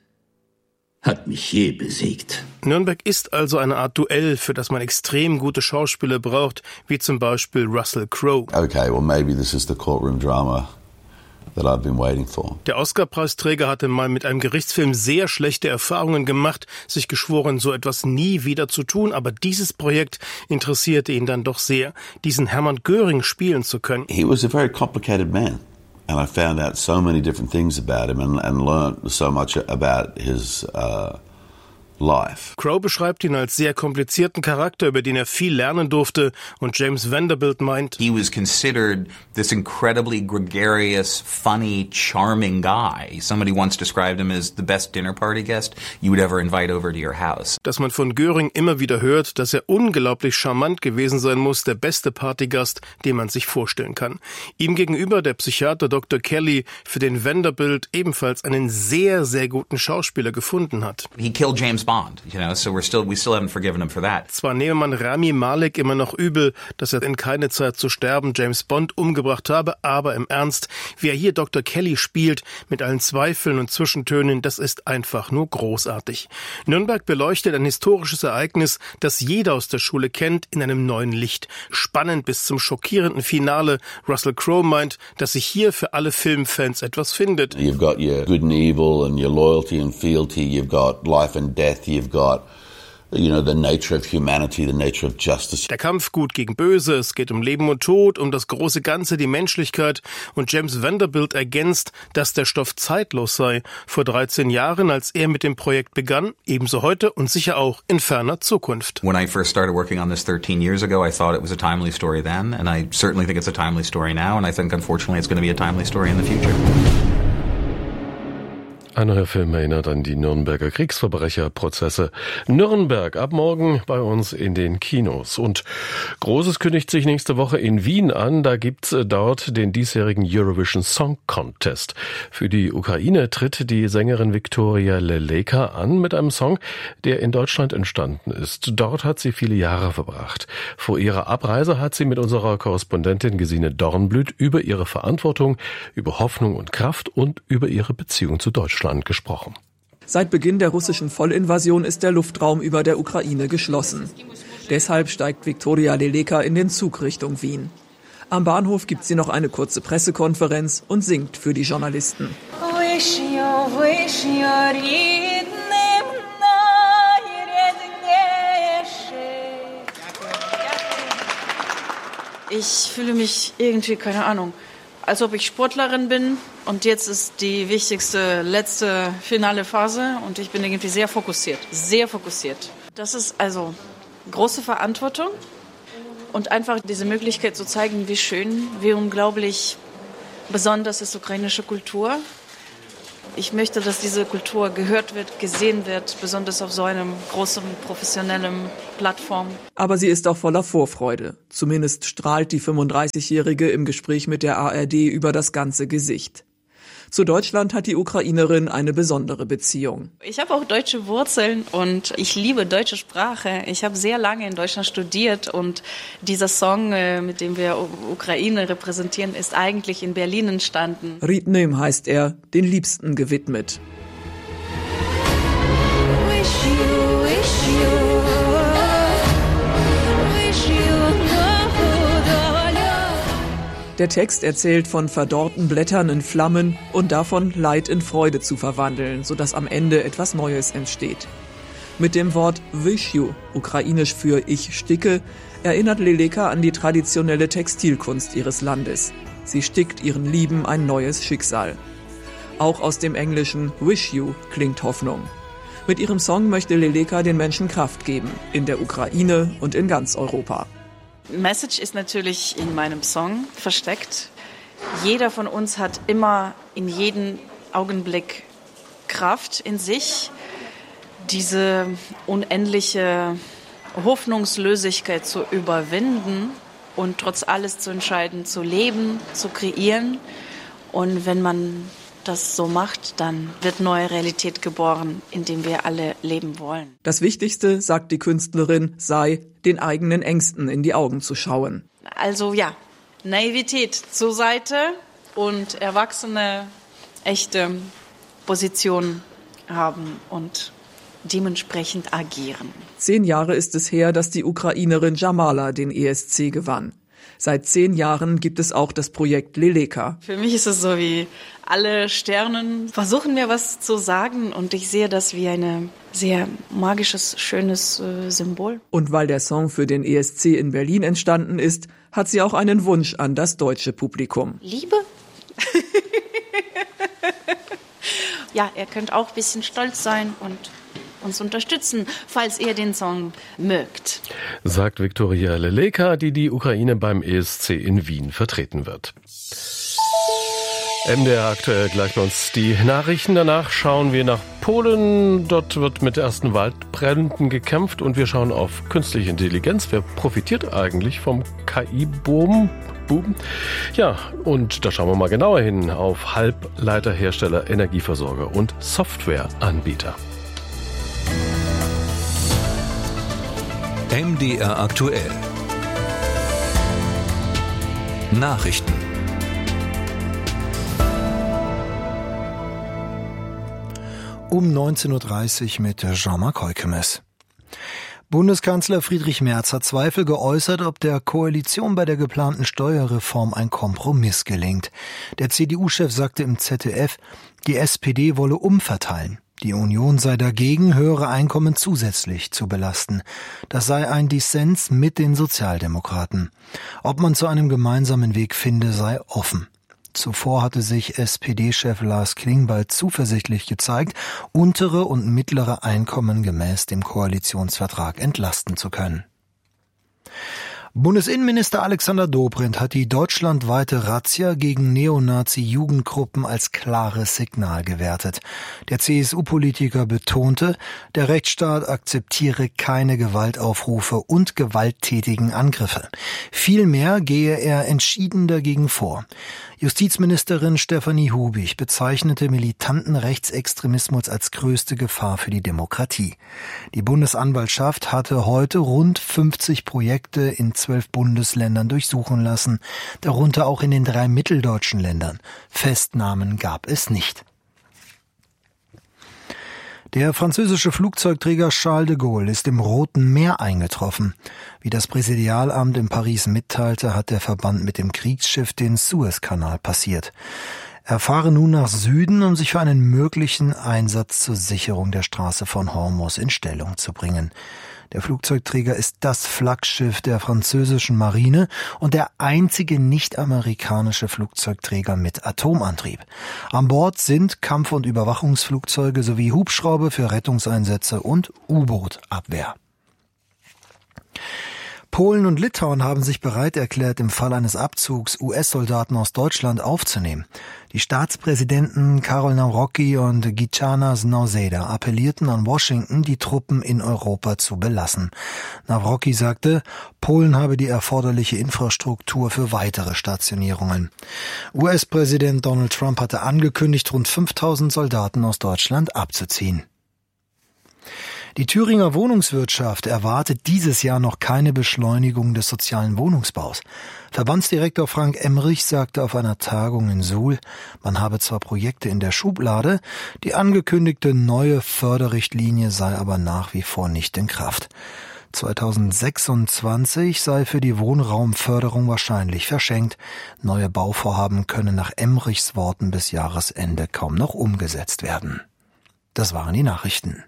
hat mich je besiegt. Nürnberg ist also eine Art Duell, für das man extrem gute Schauspieler braucht, wie zum Beispiel Russell Crowe. Okay, well maybe this is the courtroom drama that I've been waiting for. Der Oscar-Preisträger hatte mal mit einem Gerichtsfilm sehr schlechte Erfahrungen gemacht, sich geschworen, so etwas nie wieder zu tun, aber dieses Projekt interessierte ihn dann doch sehr, diesen Hermann Göring spielen zu können. He was a very complicated man. And I found out so many different things about him and learned so much about his life. Crowe beschreibt ihn als sehr komplizierten Charakter, über den er viel lernen durfte, und James Vanderbilt meint, he was considered this incredibly gregarious, funny, charming guy. Somebody once described him as the best dinner party guest you would ever invite over to your house. Dass man von Göring immer wieder hört, dass er unglaublich charmant gewesen sein muss, der beste Partygast, den man sich vorstellen kann. Ihm gegenüber der Psychiater Dr. Kelly, für den Vanderbilt ebenfalls einen sehr, sehr guten Schauspieler gefunden hat. He killed James Bond, you know, so we still haven't forgiven him for that. Zwar nehme man Rami Malek immer noch übel, dass er in keine Zeit zu sterben James Bond umgebracht habe, aber im Ernst, wie er hier Dr. Kelly spielt, mit allen Zweifeln und Zwischentönen, das ist einfach nur großartig. Nürnberg beleuchtet ein historisches Ereignis, das jeder aus der Schule kennt, in einem neuen Licht. Spannend bis zum schockierenden Finale. Russell Crowe meint, dass sich hier für alle Filmfans etwas findet. You've got your good and evil and your loyalty and fealty. You've got life and death. You've got, you know, the nature of humanity, the nature of justice. Der Kampf gut gegen böse, es geht um Leben und Tod, um das große Ganze, die Menschlichkeit. Und James Vanderbilt ergänzt, dass der Stoff zeitlos sei. Vor 13 Jahren, als er mit dem Projekt begann, ebenso heute und sicher auch in ferner Zukunft. When I first started working on this 13 years ago, I thought it was a timely story then, and I certainly think it's a timely story now, and I think unfortunately it's going to be a timely story in the future. Ein neuer Film erinnert an die Nürnberger Kriegsverbrecherprozesse. Nürnberg ab morgen bei uns in den Kinos. Und Großes kündigt sich nächste Woche in Wien an. Da gibt's dort den diesjährigen Eurovision Song Contest. Für die Ukraine tritt die Sängerin Viktoria Leleka an mit einem Song, der in Deutschland entstanden ist. Dort hat sie viele Jahre verbracht. Vor ihrer Abreise hat sie mit unserer Korrespondentin Gesine Dornblüt über ihre Verantwortung, über Hoffnung und Kraft und über ihre Beziehung zu Deutschland gesprochen. Seit Beginn der russischen Vollinvasion ist der Luftraum über der Ukraine geschlossen. Deshalb steigt Viktoria Leleka in den Zug Richtung Wien. Am Bahnhof gibt sie noch eine kurze Pressekonferenz und singt für die Journalisten. Ich fühle mich irgendwie, keine Ahnung, als ob ich Sportlerin bin und jetzt ist die wichtigste, letzte, finale Phase und ich bin irgendwie sehr fokussiert. Das ist also große Verantwortung und einfach diese Möglichkeit zu zeigen, wie schön, wie unglaublich besonders ist ukrainische Kultur. Ich möchte, dass diese Kultur gehört wird, gesehen wird, besonders auf so einem großen, professionellen Plattform. Aber sie ist auch voller Vorfreude. Zumindest strahlt die 35-Jährige im Gespräch mit der ARD über das ganze Gesicht. Zu Deutschland hat die Ukrainerin eine besondere Beziehung. Ich habe auch deutsche Wurzeln und ich liebe deutsche Sprache. Ich habe sehr lange in Deutschland studiert und dieser Song, mit dem wir Ukraine repräsentieren, ist eigentlich in Berlin entstanden. Rytnym heißt er, den Liebsten gewidmet. Der Text erzählt von verdorrten Blättern in Flammen und davon, Leid in Freude zu verwandeln, sodass am Ende etwas Neues entsteht. Mit dem Wort Wysiu, ukrainisch für Ich sticke, erinnert Leleka an die traditionelle Textilkunst ihres Landes. Sie stickt ihren Lieben ein neues Schicksal. Auch aus dem englischen Wish You klingt Hoffnung. Mit ihrem Song möchte Leleka den Menschen Kraft geben, in der Ukraine und in ganz Europa. Message ist natürlich in meinem Song versteckt. Jeder von uns hat immer in jedem Augenblick Kraft in sich, diese unendliche Hoffnungslosigkeit zu überwinden und trotz alles zu entscheiden, zu leben, zu kreieren. Und wenn man das so macht, dann wird neue Realität geboren, in der wir alle leben wollen. Das Wichtigste, sagt die Künstlerin, sei, den eigenen Ängsten in die Augen zu schauen. Also ja, Naivität zur Seite und erwachsene, echte Position haben und dementsprechend agieren. 10 Jahre ist es her, dass die Ukrainerin Jamala den ESC gewann. Seit 10 Jahren gibt es auch das Projekt Leleka. Für mich ist es so, wie alle Sternen versuchen mir was zu sagen und ich sehe das wie ein sehr magisches, schönes Symbol. Und weil der Song für den ESC in Berlin entstanden ist, hat sie auch einen Wunsch an das deutsche Publikum. Liebe? Ja, ihr könnt auch ein bisschen stolz sein und uns unterstützen, falls ihr den Song mögt. Sagt Viktoria Leleka, die die Ukraine beim ESC in Wien vertreten wird. MDR aktuell gleich bei uns die Nachrichten. Danach schauen wir nach Polen. Dort wird mit ersten Waldbränden gekämpft und wir schauen auf künstliche Intelligenz. Wer profitiert eigentlich vom KI-Boom? Ja, und da schauen wir mal genauer hin auf Halbleiterhersteller, Energieversorger und Softwareanbieter. MDR aktuell. Nachrichten. Um 19.30 Uhr mit Jean-Marc Heukemes. Bundeskanzler Friedrich Merz hat Zweifel geäußert, ob der Koalition bei der geplanten Steuerreform ein Kompromiss gelingt. Der CDU-Chef sagte im ZDF, die SPD wolle umverteilen. Die Union sei dagegen, höhere Einkommen zusätzlich zu belasten. Das sei ein Dissens mit den Sozialdemokraten. Ob man zu einem gemeinsamen Weg finde, sei offen. Zuvor hatte sich SPD-Chef Lars Klingbeil zuversichtlich gezeigt, untere und mittlere Einkommen gemäß dem Koalitionsvertrag entlasten zu können. Bundesinnenminister Alexander Dobrindt hat die deutschlandweite Razzia gegen Neonazi-Jugendgruppen als klares Signal gewertet. Der CSU-Politiker betonte, der Rechtsstaat akzeptiere keine Gewaltaufrufe und gewalttätigen Angriffe. Vielmehr gehe er entschieden dagegen vor. Justizministerin Stefanie Hubig bezeichnete militanten Rechtsextremismus als größte Gefahr für die Demokratie. Die Bundesanwaltschaft hatte heute rund 50 Projekte in 12 Bundesländern durchsuchen lassen, darunter auch in den 3 mitteldeutschen Ländern. Festnahmen gab es nicht. Der französische Flugzeugträger Charles de Gaulle ist im Roten Meer eingetroffen. Wie das Präsidialamt in Paris mitteilte, hat der Verband mit dem Kriegsschiff den Suezkanal passiert. Er fahre nun nach Süden, um sich für einen möglichen Einsatz zur Sicherung der Straße von Hormuz in Stellung zu bringen. Der Flugzeugträger ist das Flaggschiff der französischen Marine und der einzige nicht-amerikanische Flugzeugträger mit Atomantrieb. An Bord sind Kampf- und Überwachungsflugzeuge sowie Hubschrauber für Rettungseinsätze und U-Boot-Abwehr. Polen und Litauen haben sich bereit erklärt, im Fall eines Abzugs US-Soldaten aus Deutschland aufzunehmen. Die Staatspräsidenten Karol Nawrocki und Gitanas Nausėda appellierten an Washington, die Truppen in Europa zu belassen. Nawrocki sagte, Polen habe die erforderliche Infrastruktur für weitere Stationierungen. US-Präsident Donald Trump hatte angekündigt, rund 5.000 Soldaten aus Deutschland abzuziehen. Die Thüringer Wohnungswirtschaft erwartet dieses Jahr noch keine Beschleunigung des sozialen Wohnungsbaus. Verbandsdirektor Frank Emrich sagte auf einer Tagung in Suhl, man habe zwar Projekte in der Schublade, die angekündigte neue Förderrichtlinie sei aber nach wie vor nicht in Kraft. 2026 sei für die Wohnraumförderung wahrscheinlich verschenkt. Neue Bauvorhaben können nach Emrichs Worten bis Jahresende kaum noch umgesetzt werden. Das waren die Nachrichten.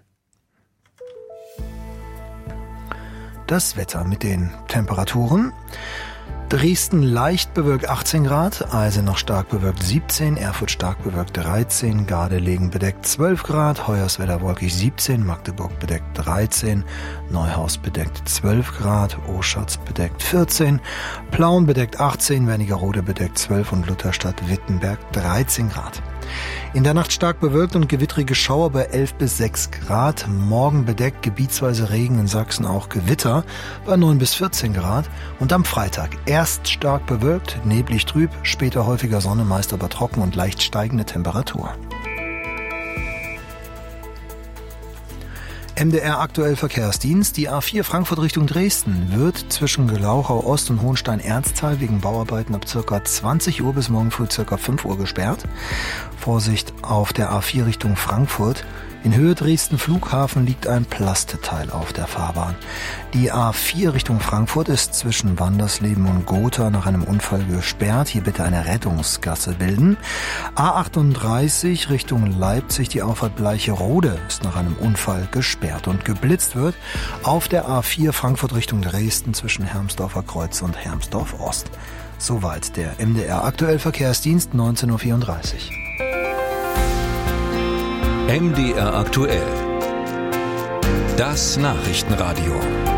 Das Wetter mit den Temperaturen. Dresden leicht bewölkt 18 Grad, Eisenach stark bewölkt 17, Erfurt stark bewölkt 13, Gardelegen bedeckt 12 Grad, Hoyerswerda wolkig 17, Magdeburg bedeckt 13, Neuhaus bedeckt 12 Grad, Oschatz bedeckt 14, Plauen bedeckt 18, Wernigerode bedeckt 12 und Lutherstadt-Wittenberg 13 Grad. In der Nacht stark bewölkt und gewittrige Schauer bei 11 bis 6 Grad. Morgen bedeckt, gebietsweise Regen, in Sachsen auch Gewitter bei 9 bis 14 Grad. Und am Freitag erst stark bewölkt, neblig trüb, später häufiger Sonne, meist aber trocken und leicht steigende Temperatur. MDR aktuell Verkehrsdienst. Die A4 Frankfurt Richtung Dresden wird zwischen Glauchau Ost und Hohenstein-Erztal wegen Bauarbeiten ab ca. 20 Uhr bis morgen früh ca. 5 Uhr gesperrt. Vorsicht auf der A4 Richtung Frankfurt. In Höhe Dresden Flughafen liegt ein Plasteteil auf der Fahrbahn. Die A4 Richtung Frankfurt ist zwischen Wandersleben und Gotha nach einem Unfall gesperrt. Hier bitte eine Rettungsgasse bilden. A38 Richtung Leipzig, die Auffahrt Bleicherode ist nach einem Unfall gesperrt und geblitzt wird auf der A4 Frankfurt Richtung Dresden zwischen Hermsdorfer Kreuz und Hermsdorf Ost. Soweit der MDR aktuell Verkehrsdienst 19.34 Uhr. MDR aktuell. Das Nachrichtenradio.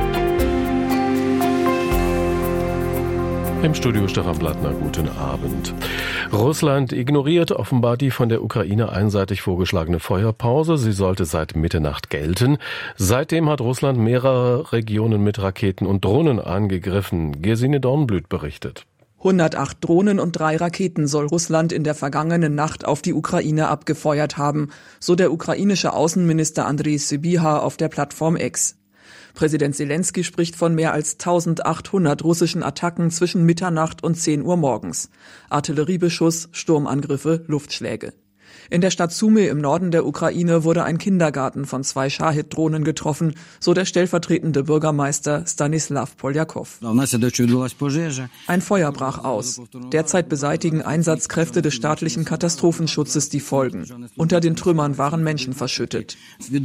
Im Studio Stefan Blattner, guten Abend. Russland ignoriert offenbar die von der Ukraine einseitig vorgeschlagene Feuerpause. Sie sollte seit Mitternacht gelten. Seitdem hat Russland mehrere Regionen mit Raketen und Drohnen angegriffen. Gesine Dornblüt berichtet. 108 Drohnen und 3 Raketen soll Russland in der vergangenen Nacht auf die Ukraine abgefeuert haben, so der ukrainische Außenminister Andrei Sybiha auf der Plattform X. Präsident Zelensky spricht von mehr als 1800 russischen Attacken zwischen Mitternacht und 10 Uhr morgens. Artilleriebeschuss, Sturmangriffe, Luftschläge. In der Stadt Sumy im Norden der Ukraine wurde ein Kindergarten von 2 Schahid-Drohnen getroffen, so der stellvertretende Bürgermeister Stanislav Poljakow. Ein Feuer brach aus. Derzeit beseitigen Einsatzkräfte des staatlichen Katastrophenschutzes die Folgen. Unter den Trümmern waren Menschen verschüttet.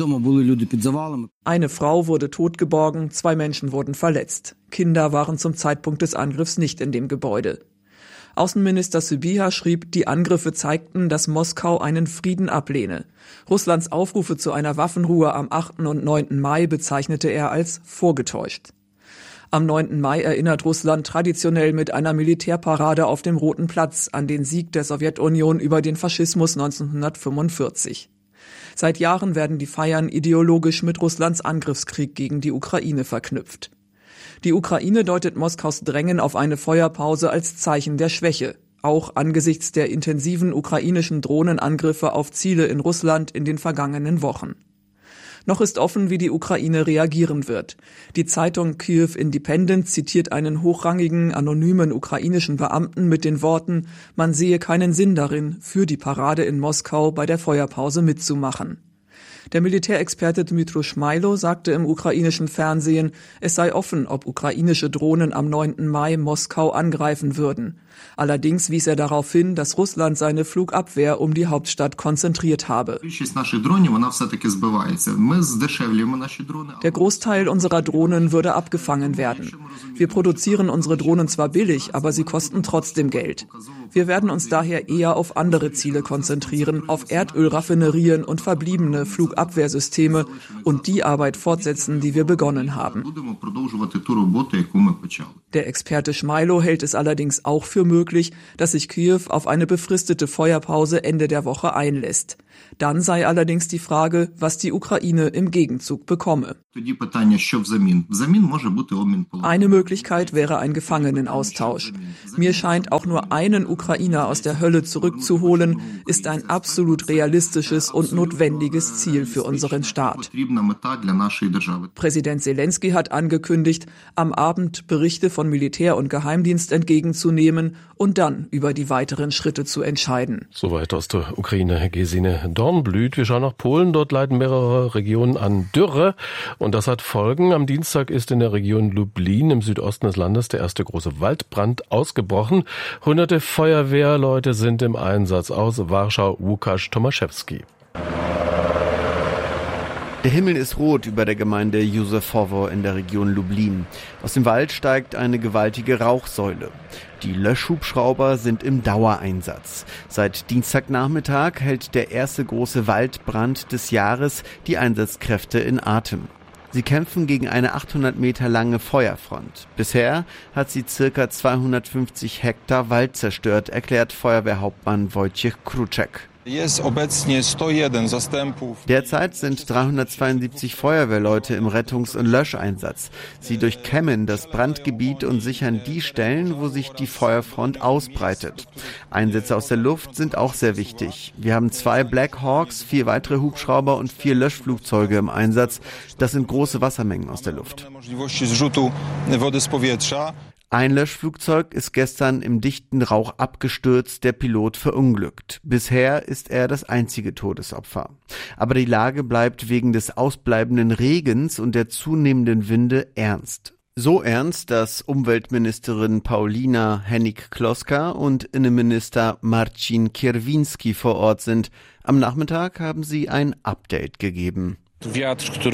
Eine Frau wurde totgeborgen, 2 Menschen wurden verletzt. Kinder waren zum Zeitpunkt des Angriffs nicht in dem Gebäude. Außenminister Sybiha schrieb, die Angriffe zeigten, dass Moskau einen Frieden ablehne. Russlands Aufrufe zu einer Waffenruhe am 8. und 9. Mai bezeichnete er als vorgetäuscht. Am 9. Mai erinnert Russland traditionell mit einer Militärparade auf dem Roten Platz an den Sieg der Sowjetunion über den Faschismus 1945. Seit Jahren werden die Feiern ideologisch mit Russlands Angriffskrieg gegen die Ukraine verknüpft. Die Ukraine deutet Moskaus Drängen auf eine Feuerpause als Zeichen der Schwäche, auch angesichts der intensiven ukrainischen Drohnenangriffe auf Ziele in Russland in den vergangenen Wochen. Noch ist offen, wie die Ukraine reagieren wird. Die Zeitung Kyiv Independent zitiert einen hochrangigen, anonymen ukrainischen Beamten mit den Worten, man sehe keinen Sinn darin, für die Parade in Moskau bei der Feuerpause mitzumachen. Der Militärexperte Dmytro Šmajlo sagte im ukrainischen Fernsehen, es sei offen, ob ukrainische Drohnen am 9. Mai Moskau angreifen würden. Allerdings wies er darauf hin, dass Russland seine Flugabwehr um die Hauptstadt konzentriert habe. Der Großteil unserer Drohnen würde abgefangen werden. Wir produzieren unsere Drohnen zwar billig, aber sie kosten trotzdem Geld. Wir werden uns daher eher auf andere Ziele konzentrieren, auf Erdölraffinerien und verbliebene Flugabwehrsysteme und die Arbeit fortsetzen, die wir begonnen haben. Der Experte Šmajlo hält es allerdings auch für möglich, dass sich Kiew auf eine befristete Feuerpause Ende der Woche einlässt. Dann sei allerdings die Frage, was die Ukraine im Gegenzug bekomme. Eine Möglichkeit wäre ein Gefangenenaustausch. Mir scheint, auch nur einen Ukrainer aus der Hölle zurückzuholen, ist ein absolut realistisches und notwendiges Ziel für unseren Staat. Präsident Selenskyj hat angekündigt, am Abend Berichte von Militär und Geheimdienst entgegenzunehmen und dann über die weiteren Schritte zu entscheiden. Soweit aus der Ukraine Gesine Dornblüt. Wir schauen nach Polen. Dort leiden mehrere Regionen an Dürre. Und das hat Folgen. Am Dienstag ist in der Region Lublin im Südosten des Landes der erste große Waldbrand ausgebrochen. Hunderte Feuerwehrleute sind im Einsatz. Aus Warschau, Łukasz Tomaszewski. Der Himmel ist rot über der Gemeinde Józefowo in der Region Lublin. Aus dem Wald steigt eine gewaltige Rauchsäule. Die Löschhubschrauber sind im Dauereinsatz. Seit Dienstagnachmittag hält der erste große Waldbrand des Jahres die Einsatzkräfte in Atem. Sie kämpfen gegen eine 800 Meter lange Feuerfront. Bisher hat sie ca. 250 Hektar Wald zerstört, erklärt Feuerwehrhauptmann Wojciech Kruczek. Derzeit sind 372 Feuerwehrleute im Rettungs- und Löscheinsatz. Sie durchkämmen das Brandgebiet und sichern die Stellen, wo sich die Feuerfront ausbreitet. Einsätze aus der Luft sind auch sehr wichtig. Wir haben 2 Black Hawks, 4 weitere Hubschrauber und 4 Löschflugzeuge im Einsatz. Das sind große Wassermengen aus der Luft. Ein Löschflugzeug ist gestern im dichten Rauch abgestürzt, der Pilot verunglückt. Bisher ist er das einzige Todesopfer. Aber die Lage bleibt wegen des ausbleibenden Regens und der zunehmenden Winde ernst. So ernst, dass Umweltministerin Paulina Hennig-Kloska und Innenminister Marcin Kierwiński vor Ort sind. Am Nachmittag haben sie ein Update gegeben. Der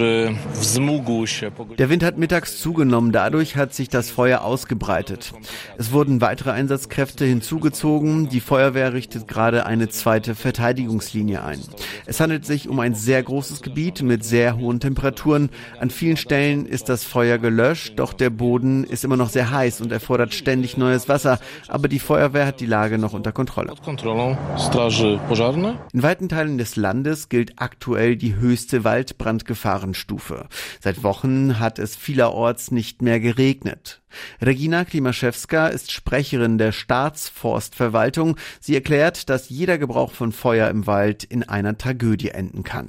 Wind hat mittags zugenommen, dadurch hat sich das Feuer ausgebreitet. Es wurden weitere Einsatzkräfte hinzugezogen, die Feuerwehr richtet gerade eine zweite Verteidigungslinie ein. Es handelt sich um ein sehr großes Gebiet mit sehr hohen Temperaturen. An vielen Stellen ist das Feuer gelöscht, doch der Boden ist immer noch sehr heiß und erfordert ständig neues Wasser, aber die Feuerwehr hat die Lage noch unter Kontrolle. In weiten Teilen des Landes gilt aktuell die höchste Waldbrandgefahrenstufe. Seit Wochen hat es vielerorts nicht mehr geregnet. Regina Klimaszewska ist Sprecherin der Staatsforstverwaltung. Sie erklärt, dass jeder Gebrauch von Feuer im Wald in einer Tragödie enden kann.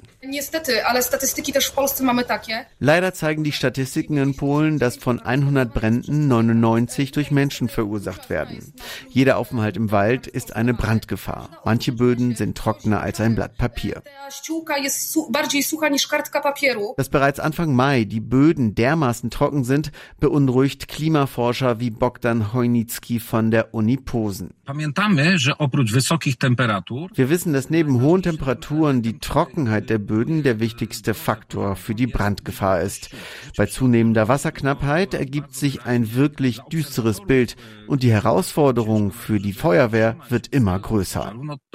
Leider zeigen die Statistiken in Polen, dass von 100 Bränden 99 durch Menschen verursacht werden. Jeder Aufenthalt im Wald ist eine Brandgefahr. Manche Böden sind trockener als ein Blatt Papier. Dass bereits Anfang Mai die Böden dermaßen trocken sind, beunruhigt Klimaforscher wie Bogdan Chojnicki von der Uni Posen. Wir wissen, dass neben hohen Temperaturen die Trockenheit der Böden der wichtigste Faktor für die Brandgefahr ist. Bei zunehmender Wasserknappheit ergibt sich ein wirklich düsteres Bild und die Herausforderung für die Feuerwehr wird immer größer.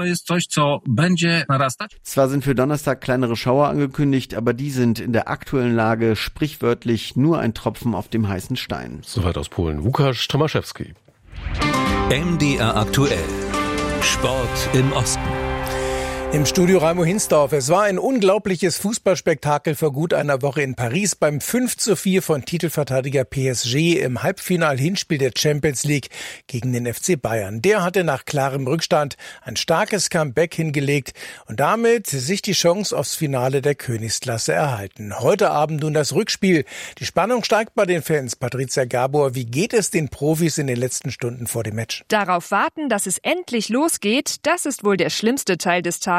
Zwar sind für Donnerstag kleinere Schauer angekündigt, aber die sind in der aktuellen Lage sprichwörtlich nur ein Tropfen auf dem heißen Stein. Soweit aus Polen. Łukasz Tomaszewski. MDR aktuell. Sport im Osten. Im Studio Raimo Hinsdorf. Es war ein unglaubliches Fußballspektakel vor gut einer Woche in Paris beim 5:4 von Titelverteidiger PSG im Halbfinal-Hinspiel der Champions League gegen den FC Bayern. Der hatte nach klarem Rückstand ein starkes Comeback hingelegt und damit sich die Chance aufs Finale der Königsklasse erhalten. Heute Abend nun das Rückspiel. Die Spannung steigt bei den Fans. Patricia Gabor, wie geht es den Profis in den letzten Stunden vor dem Match? Darauf warten, dass es endlich losgeht, das ist wohl der schlimmste Teil des Tages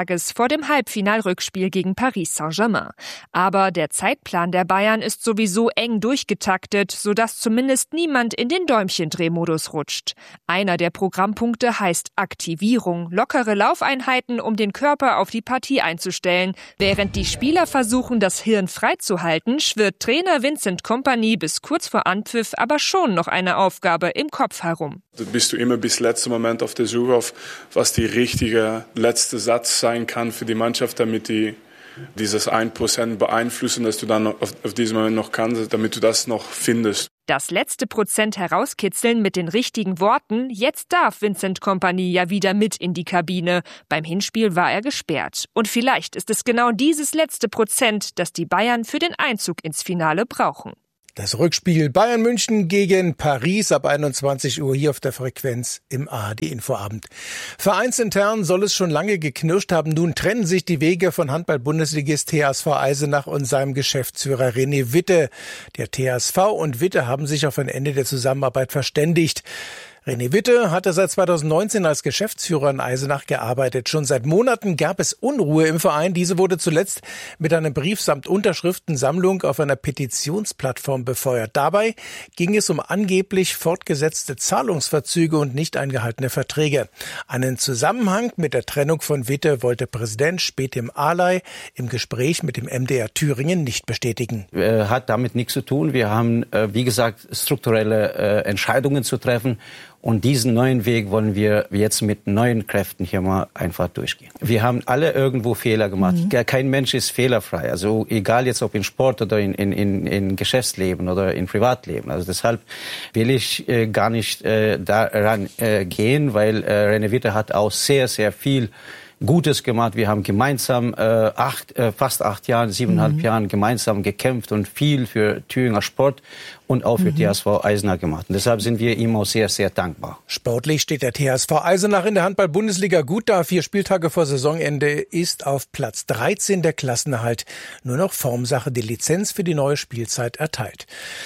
Tages vor dem Halbfinalrückspiel gegen Paris Saint-Germain. Aber der Zeitplan der Bayern ist sowieso eng durchgetaktet, sodass zumindest niemand in den Däumchendrehmodus rutscht. Einer der Programmpunkte heißt Aktivierung, lockere Laufeinheiten, um den Körper auf die Partie einzustellen. Während die Spieler versuchen, das Hirn freizuhalten, schwirrt Trainer Vincent Kompany bis kurz vor Anpfiff aber schon noch eine Aufgabe im Kopf herum. Da bist du immer bis letzten Moment auf der Suche auf, was die richtige letzte Satz sein kann für die Mannschaft, damit die dieses 1% beeinflussen, dass du dann auf diesem Moment noch kannst, damit du das noch findest. Das letzte Prozent herauskitzeln mit den richtigen Worten. Jetzt darf Vincent Kompany ja wieder mit in die Kabine. Beim Hinspiel war er gesperrt. Und vielleicht ist es genau dieses letzte Prozent, das die Bayern für den Einzug ins Finale brauchen. Das Rückspiel Bayern München gegen Paris ab 21 Uhr hier auf der Frequenz im ARD-Infoabend. Vereinsintern soll es schon lange geknirscht haben. Nun trennen sich die Wege von Handball-Bundesligist TSV Eisenach und seinem Geschäftsführer René Witte. Der TSV und Witte haben sich auf ein Ende der Zusammenarbeit verständigt. René Witte hatte seit 2019 als Geschäftsführer in Eisenach gearbeitet. Schon seit Monaten gab es Unruhe im Verein. Diese wurde zuletzt mit einem Brief samt Unterschriftensammlung auf einer Petitionsplattform befeuert. Dabei ging es um angeblich fortgesetzte Zahlungsverzüge und nicht eingehaltene Verträge. Einen Zusammenhang mit der Trennung von Witte wollte Präsident Spetim Alay im Gespräch mit dem MDR Thüringen nicht bestätigen. Hat damit nichts zu tun. Wir haben, wie gesagt, strukturelle Entscheidungen zu treffen. Und diesen neuen Weg wollen wir jetzt mit neuen Kräften hier mal einfach durchgehen. Wir haben alle irgendwo Fehler gemacht. Kein Mensch ist fehlerfrei. Also egal jetzt ob in Sport oder in Geschäftsleben oder in Privatleben. Also deshalb will ich gar nicht daran gehen, weil René Witte hat auch sehr, sehr viel Gutes gemacht. Wir haben gemeinsam fast 8 Jahren, 7,5 Jahren gemeinsam gekämpft und viel für Thüringer Sport und auch für TSV Eisenach gemacht. Und deshalb sind wir ihm auch sehr, sehr dankbar. Sportlich steht der TSV Eisenach in der Handball-Bundesliga gut da. 4 Spieltage vor Saisonende ist auf Platz 13 der Klassenerhalt nur noch Formsache, die Lizenz für die neue Spielzeit erteilt.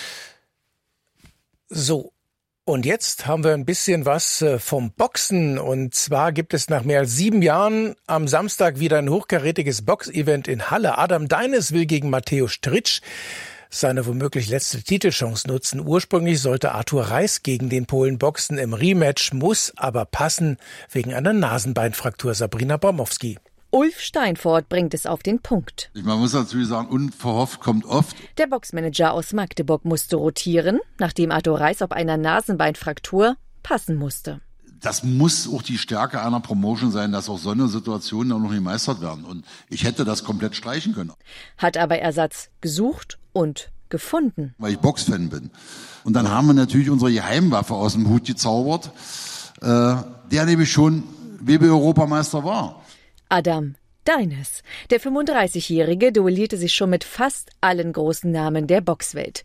So. Und jetzt haben wir ein bisschen was vom Boxen. Und zwar gibt es nach mehr als 7 Jahren am Samstag wieder ein hochkarätiges Boxevent in Halle. Adam Deines will gegen Mateusz Stritsch seine womöglich letzte Titelchance nutzen. Ursprünglich sollte Arthur Reis gegen den Polen boxen. Im Rematch muss aber passen wegen einer Nasenbeinfraktur. Sabrina Bormowski. Ulf Steinfort bringt es auf den Punkt. Man muss natürlich sagen, unverhofft kommt oft. Der Boxmanager aus Magdeburg musste rotieren, nachdem Arthur Reis ob einer Nasenbeinfraktur passen musste. Das muss auch die Stärke einer Promotion sein, dass auch so eine Situationen auch noch nicht gemeistert werden. Und ich hätte das komplett streichen können. Hat aber Ersatz gesucht und gefunden. Weil ich Boxfan bin. Und dann haben wir natürlich unsere Geheimwaffe aus dem Hut gezaubert, der nämlich schon WB-Europameister war. Adam Deines. Der 35-Jährige duellierte sich schon mit fast allen großen Namen der Boxwelt.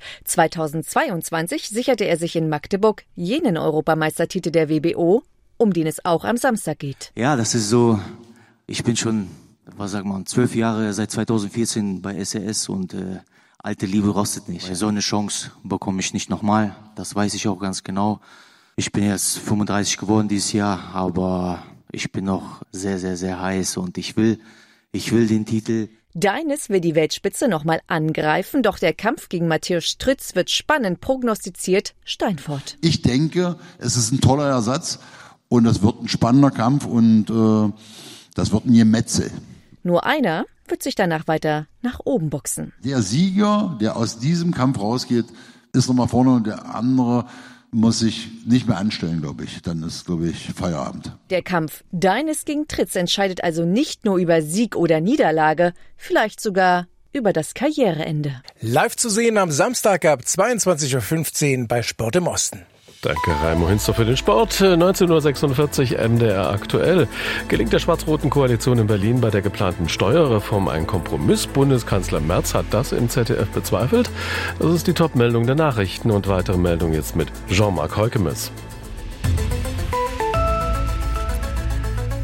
2022 sicherte er sich in Magdeburg jenen Europameistertitel der WBO, um den es auch am Samstag geht. Ja, das ist so, ich bin schon, 12 Jahre, seit 2014 bei SRS und alte Liebe rostet nicht. So eine Chance bekomme ich nicht nochmal, das weiß ich auch ganz genau. Ich bin jetzt 35 geworden dieses Jahr, aber ich bin noch sehr, sehr, sehr heiß und ich will den Titel. Deines will die Weltspitze nochmal angreifen, doch der Kampf gegen Mateusz Stritsch wird spannend, prognostiziert Steinfort. Ich denke, es ist ein toller Ersatz und es wird ein spannender Kampf und das wird ein Gemetzel. Nur einer wird sich danach weiter nach oben boxen. Der Sieger, der aus diesem Kampf rausgeht, ist nochmal vorne und der andere muss sich nicht mehr anstellen, glaube ich. Dann ist, glaube ich, Feierabend. Der Kampf Deines gegen Tritz entscheidet also nicht nur über Sieg oder Niederlage, vielleicht sogar über das Karriereende. Live zu sehen am Samstag ab 22.15 Uhr bei Sport im Osten. Danke, Raimo Hinster für den Sport. 19.46 Uhr MDR aktuell. Gelingt der schwarz-roten Koalition in Berlin bei der geplanten Steuerreform ein Kompromiss? Bundeskanzler Merz hat das im ZDF bezweifelt. Das ist die Top-Meldung der Nachrichten und weitere Meldungen jetzt mit Jean-Marc Heukemes.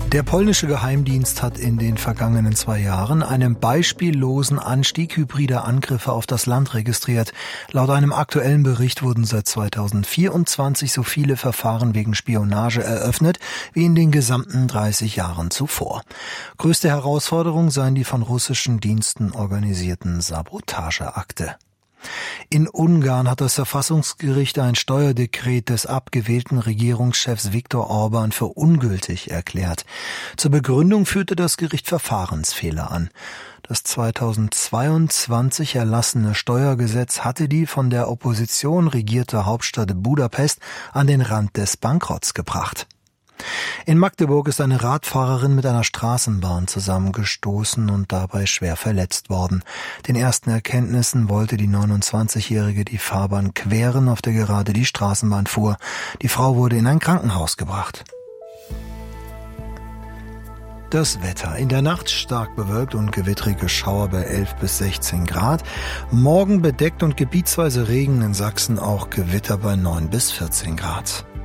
Der polnische Geheimdienst hat in den vergangenen 2 Jahren einen beispiellosen Anstieg hybrider Angriffe auf das Land registriert. Laut einem aktuellen Bericht wurden seit 2024 so viele Verfahren wegen Spionage eröffnet wie in den gesamten 30 Jahren zuvor. Größte Herausforderung seien die von russischen Diensten organisierten Sabotageakte. In Ungarn hat das Verfassungsgericht ein Steuerdekret des abgewählten Regierungschefs Viktor Orban für ungültig erklärt. Zur Begründung führte das Gericht Verfahrensfehler an. Das 2022 erlassene Steuergesetz hatte die von der Opposition regierte Hauptstadt Budapest an den Rand des Bankrotts gebracht. In Magdeburg ist eine Radfahrerin mit einer Straßenbahn zusammengestoßen und dabei schwer verletzt worden. Den ersten Erkenntnissen wollte die 29-Jährige die Fahrbahn queren, auf der gerade die Straßenbahn fuhr. Die Frau wurde in ein Krankenhaus gebracht. Das Wetter. In der Nacht stark bewölkt und gewittrige Schauer bei 11 bis 16 Grad. Morgen bedeckt und gebietsweise Regen, in Sachsen auch Gewitter bei 9 bis 14 Grad.